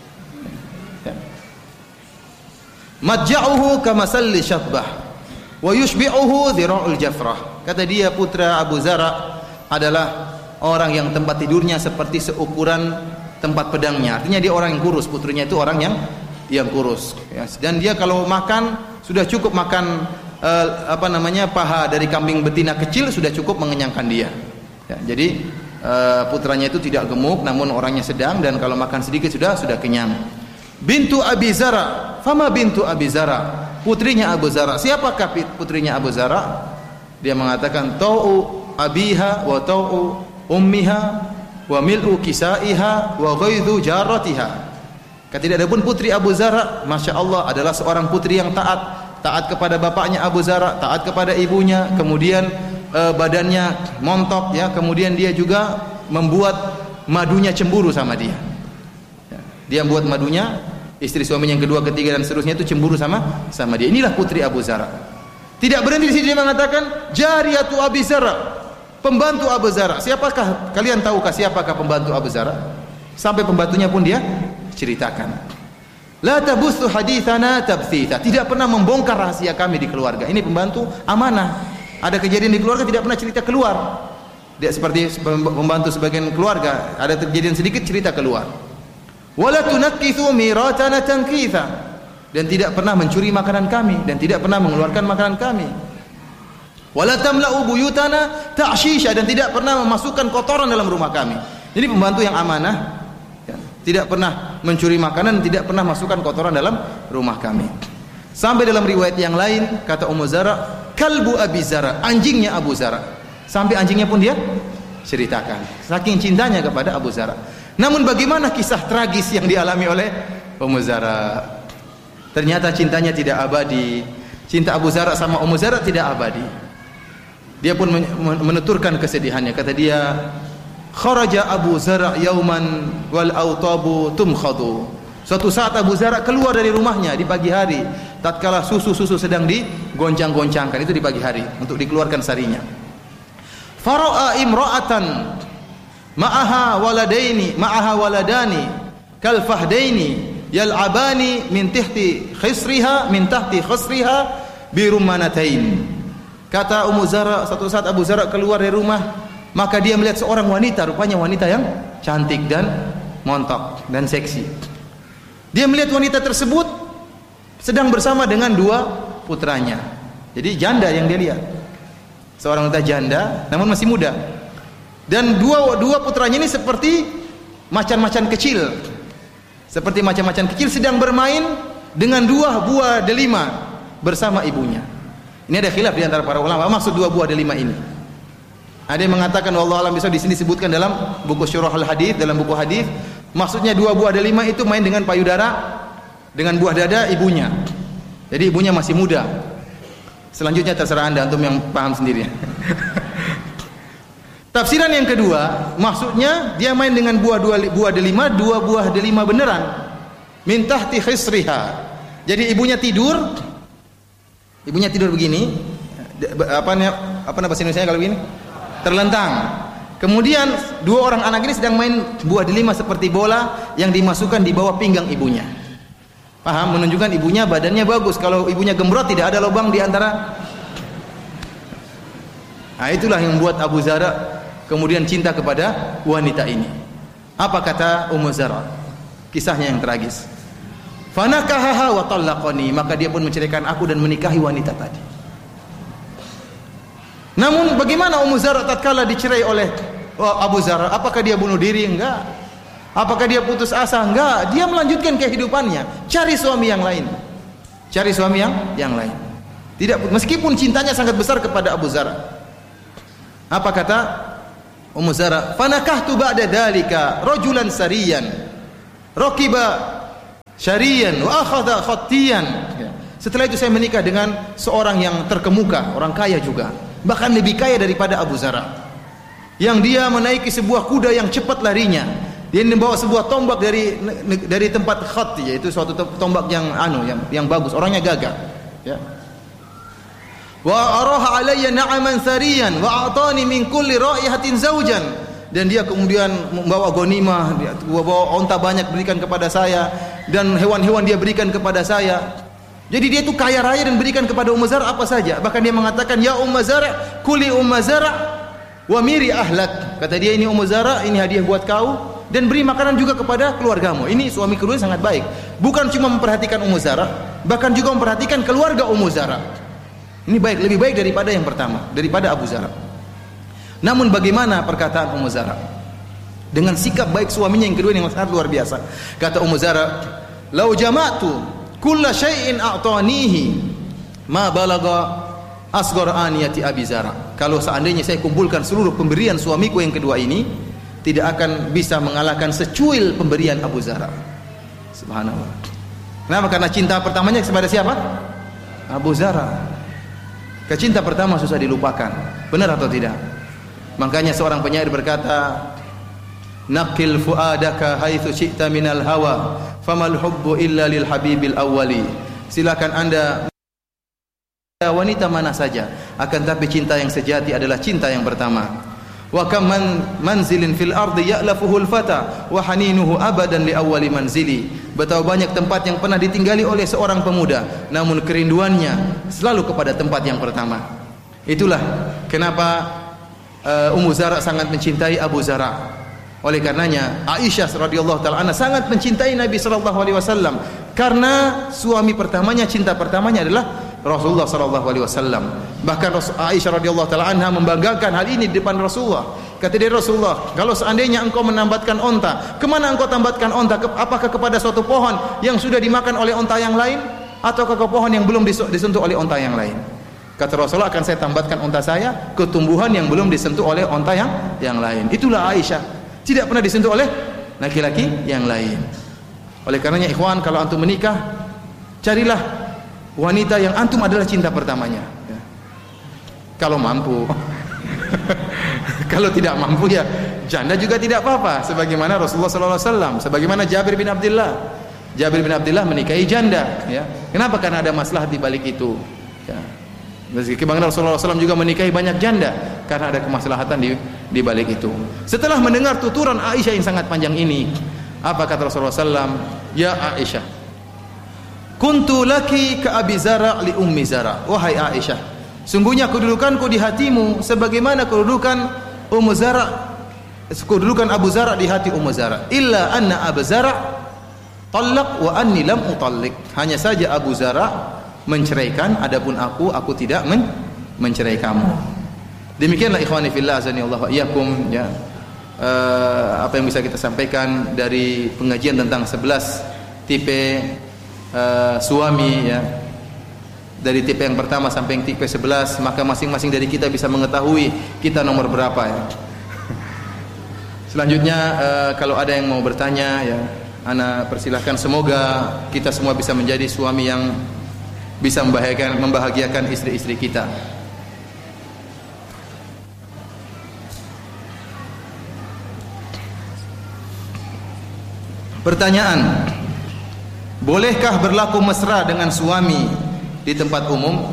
Madja'uhu kamasalli syatbah wa yushbi'uhu dhira'ul jafrah. Kata dia, putra Abu Zara adalah orang yang tempat tidurnya seperti seukuran tempat pedangnya. Artinya dia orang yang kurus, putrinya itu orang yang kurus. Dan dia kalau makan sudah cukup makan paha dari kambing betina kecil sudah cukup mengenyangkan dia. Jadi putranya itu tidak gemuk, namun orangnya sedang, dan kalau makan sedikit sudah kenyang. Bintu Abi Zara, fama bintu Abi Zara, putrinya Abu Zara. Siapakah putrinya Abu Zara? Dia mengatakan, tau'u abiha wa tau'u ummiha wa mil'u kisaiha wa ghaidhu jaratiha. Kata tidak ada pun putri Abu Zara, Masya Allah, adalah seorang putri yang taat kepada bapaknya Abu Zara, taat kepada ibunya, kemudian badannya montok, ya, kemudian dia juga membuat madunya cemburu sama dia. Dia membuat madunya, istri suaminya yang kedua, ketiga dan seterusnya itu cemburu sama dia. Inilah putri Abu Zara. Tidak berhenti di sini, dia mengatakan jariyatu Abi Zara, pembantu Abu Zara. Siapakah kalian tahukah siapakah pembantu Abu Zara? Sampai pembantunya pun dia ceritakan. La tabuthu hadithana tabthitha, tidak pernah membongkar rahasia kami di keluarga. Ini pembantu amanah. Ada kejadian di keluarga tidak pernah cerita keluar. Dia seperti pembantu sebagian keluarga, ada kejadian sedikit cerita keluar. Wala tunakkithu miratana tankitha, dan tidak pernah mencuri makanan kami dan tidak pernah mengeluarkan makanan kami. Wala tamla'u buyutana ta'shisha, dan tidak pernah memasukkan kotoran dalam rumah kami. Jadi pembantu yang amanah, ya, tidak pernah mencuri makanan, tidak pernah masukkan kotoran dalam rumah kami. Sampai dalam riwayat yang lain kata Ummu Zara, kalbu Abi Zara, anjingnya Abu Zara. Sampai anjingnya pun dia ceritakan, saking cintanya kepada Abu Zara. Namun bagaimana kisah tragis yang dialami oleh Ummu Zara? Ternyata cintanya tidak abadi. Cinta Abu Zara sama Ummu Zara tidak abadi. Dia pun menuturkan kesedihannya. Kata dia, kharaja Abu Zara yauman wal autabu tumkhadu. Suatu saat Abu Zara keluar dari rumahnya di pagi hari, tatkala susu sedang digoncang-goncangkan, itu di pagi hari untuk dikeluarkan sarinya. Fara'a imra'atan ma'aha waladani kal fahdaini yal'abani min tahti khisriha bi rumanatain. Kata Ummu Zara, satu saat Abu Zara keluar dari rumah, maka dia melihat seorang wanita, rupanya wanita yang cantik dan montok dan seksi. Dia melihat wanita tersebut sedang bersama dengan dua putranya. Jadi janda yang dia lihat. Seorang wanita janda namun masih muda. Dan dua putranya ini seperti macan-macan kecil. Seperti macan-macan kecil sedang bermain dengan dua buah delima bersama ibunya. Ini ada khilaf di antara para ulama, maksud dua buah delima ini. Ada yang mengatakan wallahu alam, bisa di sini disebutkan dalam buku Syurahul Hadits, dalam buku hadis, maksudnya dua buah delima itu main dengan payudara dengan buah dada ibunya. Jadi ibunya masih muda. Selanjutnya terserah Anda, antum yang paham sendiri. Tafsiran yang kedua, maksudnya dia main dengan dua buah delima beneran. Min tahti khisriha. Jadi ibunya tidur begini. Apa bahasa Indonesia kalau begini? Terlentang. Kemudian dua orang anak ini sedang main buah delima seperti bola yang dimasukkan di bawah pinggang ibunya. Paham? Menunjukkan ibunya badannya bagus. Kalau ibunya gembrot tidak ada lubang di antara. Nah, itulah yang membuat Abu Zara kemudian cinta kepada wanita ini. Apa kata Ummu Zara? Kisahnya yang tragis. Fanakahaha wa talaqani, maka dia pun menceraikan aku dan menikahi wanita tadi. Namun bagaimana Ummu Zara tatkala dicerai oleh Abu Zara? Apakah dia bunuh diri? Enggak. Apakah dia putus asa? Enggak. Dia melanjutkan kehidupannya, cari suami yang lain. cari suami yang lain. Tidak, meskipun cintanya sangat besar kepada Abu Zar. Apa kata Ummu Zara? Fanakahtu ba'da dalika rajulan sariyan raqiba syariyan wa akhadha khattiyan. Setelah itu saya menikah dengan seorang yang terkemuka, orang kaya juga, bahkan lebih kaya daripada Abu Zara. Yang dia menaiki sebuah kuda yang cepat larinya. Dia membawa sebuah tombak dari tempat khat, yaitu suatu tombak yang bagus, orangnya gagah, ya. Wa araha alayya na'aman sariyan wa a'tani min kulli ra'ihatin zawjan, dan dia kemudian membawa ghanimah, dia bawa unta banyak berikan kepada saya, dan hewan-hewan dia berikan kepada saya. Jadi dia itu kaya raya dan berikan kepada Ummu Zara apa saja. Bahkan dia mengatakan, ya Ummu Zara, kuli Ummu Zara wa miri ahlak. Kata dia, ini Ummu Zara, ini hadiah buat kau, dan beri makanan juga kepada keluargamu. Ini suami kedua sangat baik. Bukan cuma memperhatikan Ummu Zara, bahkan juga memperhatikan keluarga Ummu Zara. Ini baik, lebih baik daripada yang pertama, daripada Abu Zara. Namun bagaimana perkataan Ummu Zara dengan sikap baik suaminya yang kedua yang sangat luar biasa? Kata Ummu Zara, "Lau jama'tu kulla syai'in a'tanihi ma balagha asghar aniyati Abi Zara." Kalau seandainya saya kumpulkan seluruh pemberian suamiku yang kedua ini, tidak akan bisa mengalahkan secuil pemberian Abu Zara. Subhanallah. Kenapa? Karena cinta pertamanya kepada siapa? Abu Zara. Kecinta pertama susah dilupakan. Benar atau tidak? Makanya seorang penyair berkata, "Naqil fuadaka haitsu syi'ta minal hawa, famal hubbu illa lil habibil awwali." Silakan Anda wanita mana saja, akan tapi cinta yang sejati adalah cinta yang pertama. Wa kam manzilin fil ardi ya'lafuhu al-fata wa haninuhu abadan li awwali manzili. Betapa banyak tempat yang pernah ditinggali oleh seorang pemuda, namun kerinduannya selalu kepada tempat yang pertama. Itulah kenapa Ummu Zara sangat mencintai Abu Zara. Oleh karenanya Aisyah radhiyallahu taala anha sangat mencintai Nabi sallallahu alaihi wasallam, karena suami pertamanya, cinta pertamanya adalah Rasulullah sallallahu alaihi wasallam. Bahkan Aisyah radhiyallahu taala anha membanggakan hal ini di depan Rasulullah. Kata dia, Rasulullah, kalau seandainya engkau menambatkan onta, kemana engkau tambatkan onta? Apakah kepada suatu pohon yang sudah dimakan oleh onta yang lain, atau ke pohon yang belum disentuh oleh onta yang lain? Kata Rasulullah, akan saya tambatkan onta saya ke tumbuhan yang belum disentuh oleh onta yang lain. Itulah Aisyah, tidak pernah disentuh oleh laki-laki yang lain. Oleh karenanya ikhwan, kalau antum menikah, carilah wanita yang antum adalah cinta pertamanya, ya. Kalau mampu. Kalau tidak mampu, ya janda juga tidak apa-apa, sebagaimana Rasulullah sallallahu alaihi wasallam, sebagaimana Jabir bin Abdullah. Jabir bin Abdullah menikahi janda, ya. Kenapa? Karena ada maslahat di balik itu, ya. Sebagaimana Rasulullah SAW juga menikahi banyak janda, karena ada kemaslahatan di balik itu. Setelah mendengar tuturan Aisyah yang sangat panjang ini, apa kata Rasulullah SAW? Ya Aisyah, kuntu laki ka Abi Zara li Ummi Zara. Wahai Aisyah, sungguhnya kedudukanku di hatimu sebagaimana kedudukan Ummu Zara, kedudukan Abu Zara di hati Ummu Zara. Illa anna Abu Zara talaq wa anni lam utallik. Hanya saja Abu Zara menceraikan, adapun aku tidak mencerai kamu. Demikianlah ikhwani fillah azani Allah wa iyyakum, ya. Apa yang bisa kita sampaikan dari pengajian tentang 11 tipe suami, ya. Dari tipe yang pertama sampai yang tipe 11, maka masing-masing dari kita bisa mengetahui kita nomor berapa, ya. Selanjutnya kalau ada yang mau bertanya, ya, ana persilahkan. Semoga kita semua bisa menjadi suami yang bisa membahagiakan istri-istri kita. Pertanyaan: bolehkah berlaku mesra dengan suami di tempat umum?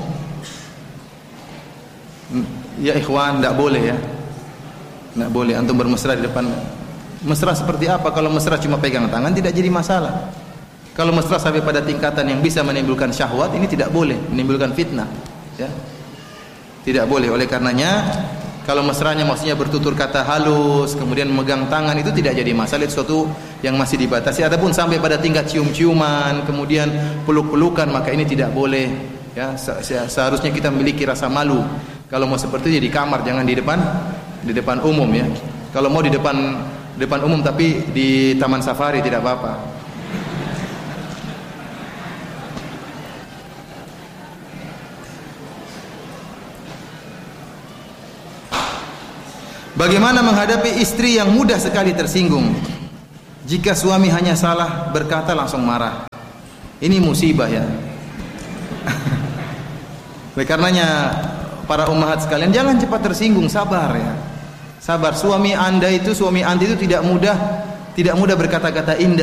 Ya ikhwan, tidak boleh, ya. Tidak boleh antum bermesra di depan. Mesra seperti apa? Kalau mesra cuma pegang tangan tidak jadi masalah. Kalau mesra sampai pada tingkatan yang bisa menimbulkan syahwat, ini tidak boleh, menimbulkan fitnah, ya. Tidak boleh. Oleh karenanya, kalau mesranya maksudnya bertutur kata halus, kemudian memegang tangan, itu tidak jadi masalah, itu sesuatu yang masih dibatasi. Adapun sampai pada tingkat cium-ciuman, kemudian peluk-pelukan, maka ini tidak boleh, ya. Seharusnya kita memiliki rasa malu. Kalau mau seperti itu di kamar, jangan di depan umum, ya. Kalau mau di depan umum tapi di taman safari tidak apa-apa. Bagaimana menghadapi istri yang mudah sekali tersinggung? Jika suami hanya salah berkata langsung marah. Ini musibah ya. Oleh karenanya para ummahat sekalian, jangan cepat tersinggung, sabar ya. Sabar. Suami anti itu tidak mudah berkata-kata indah.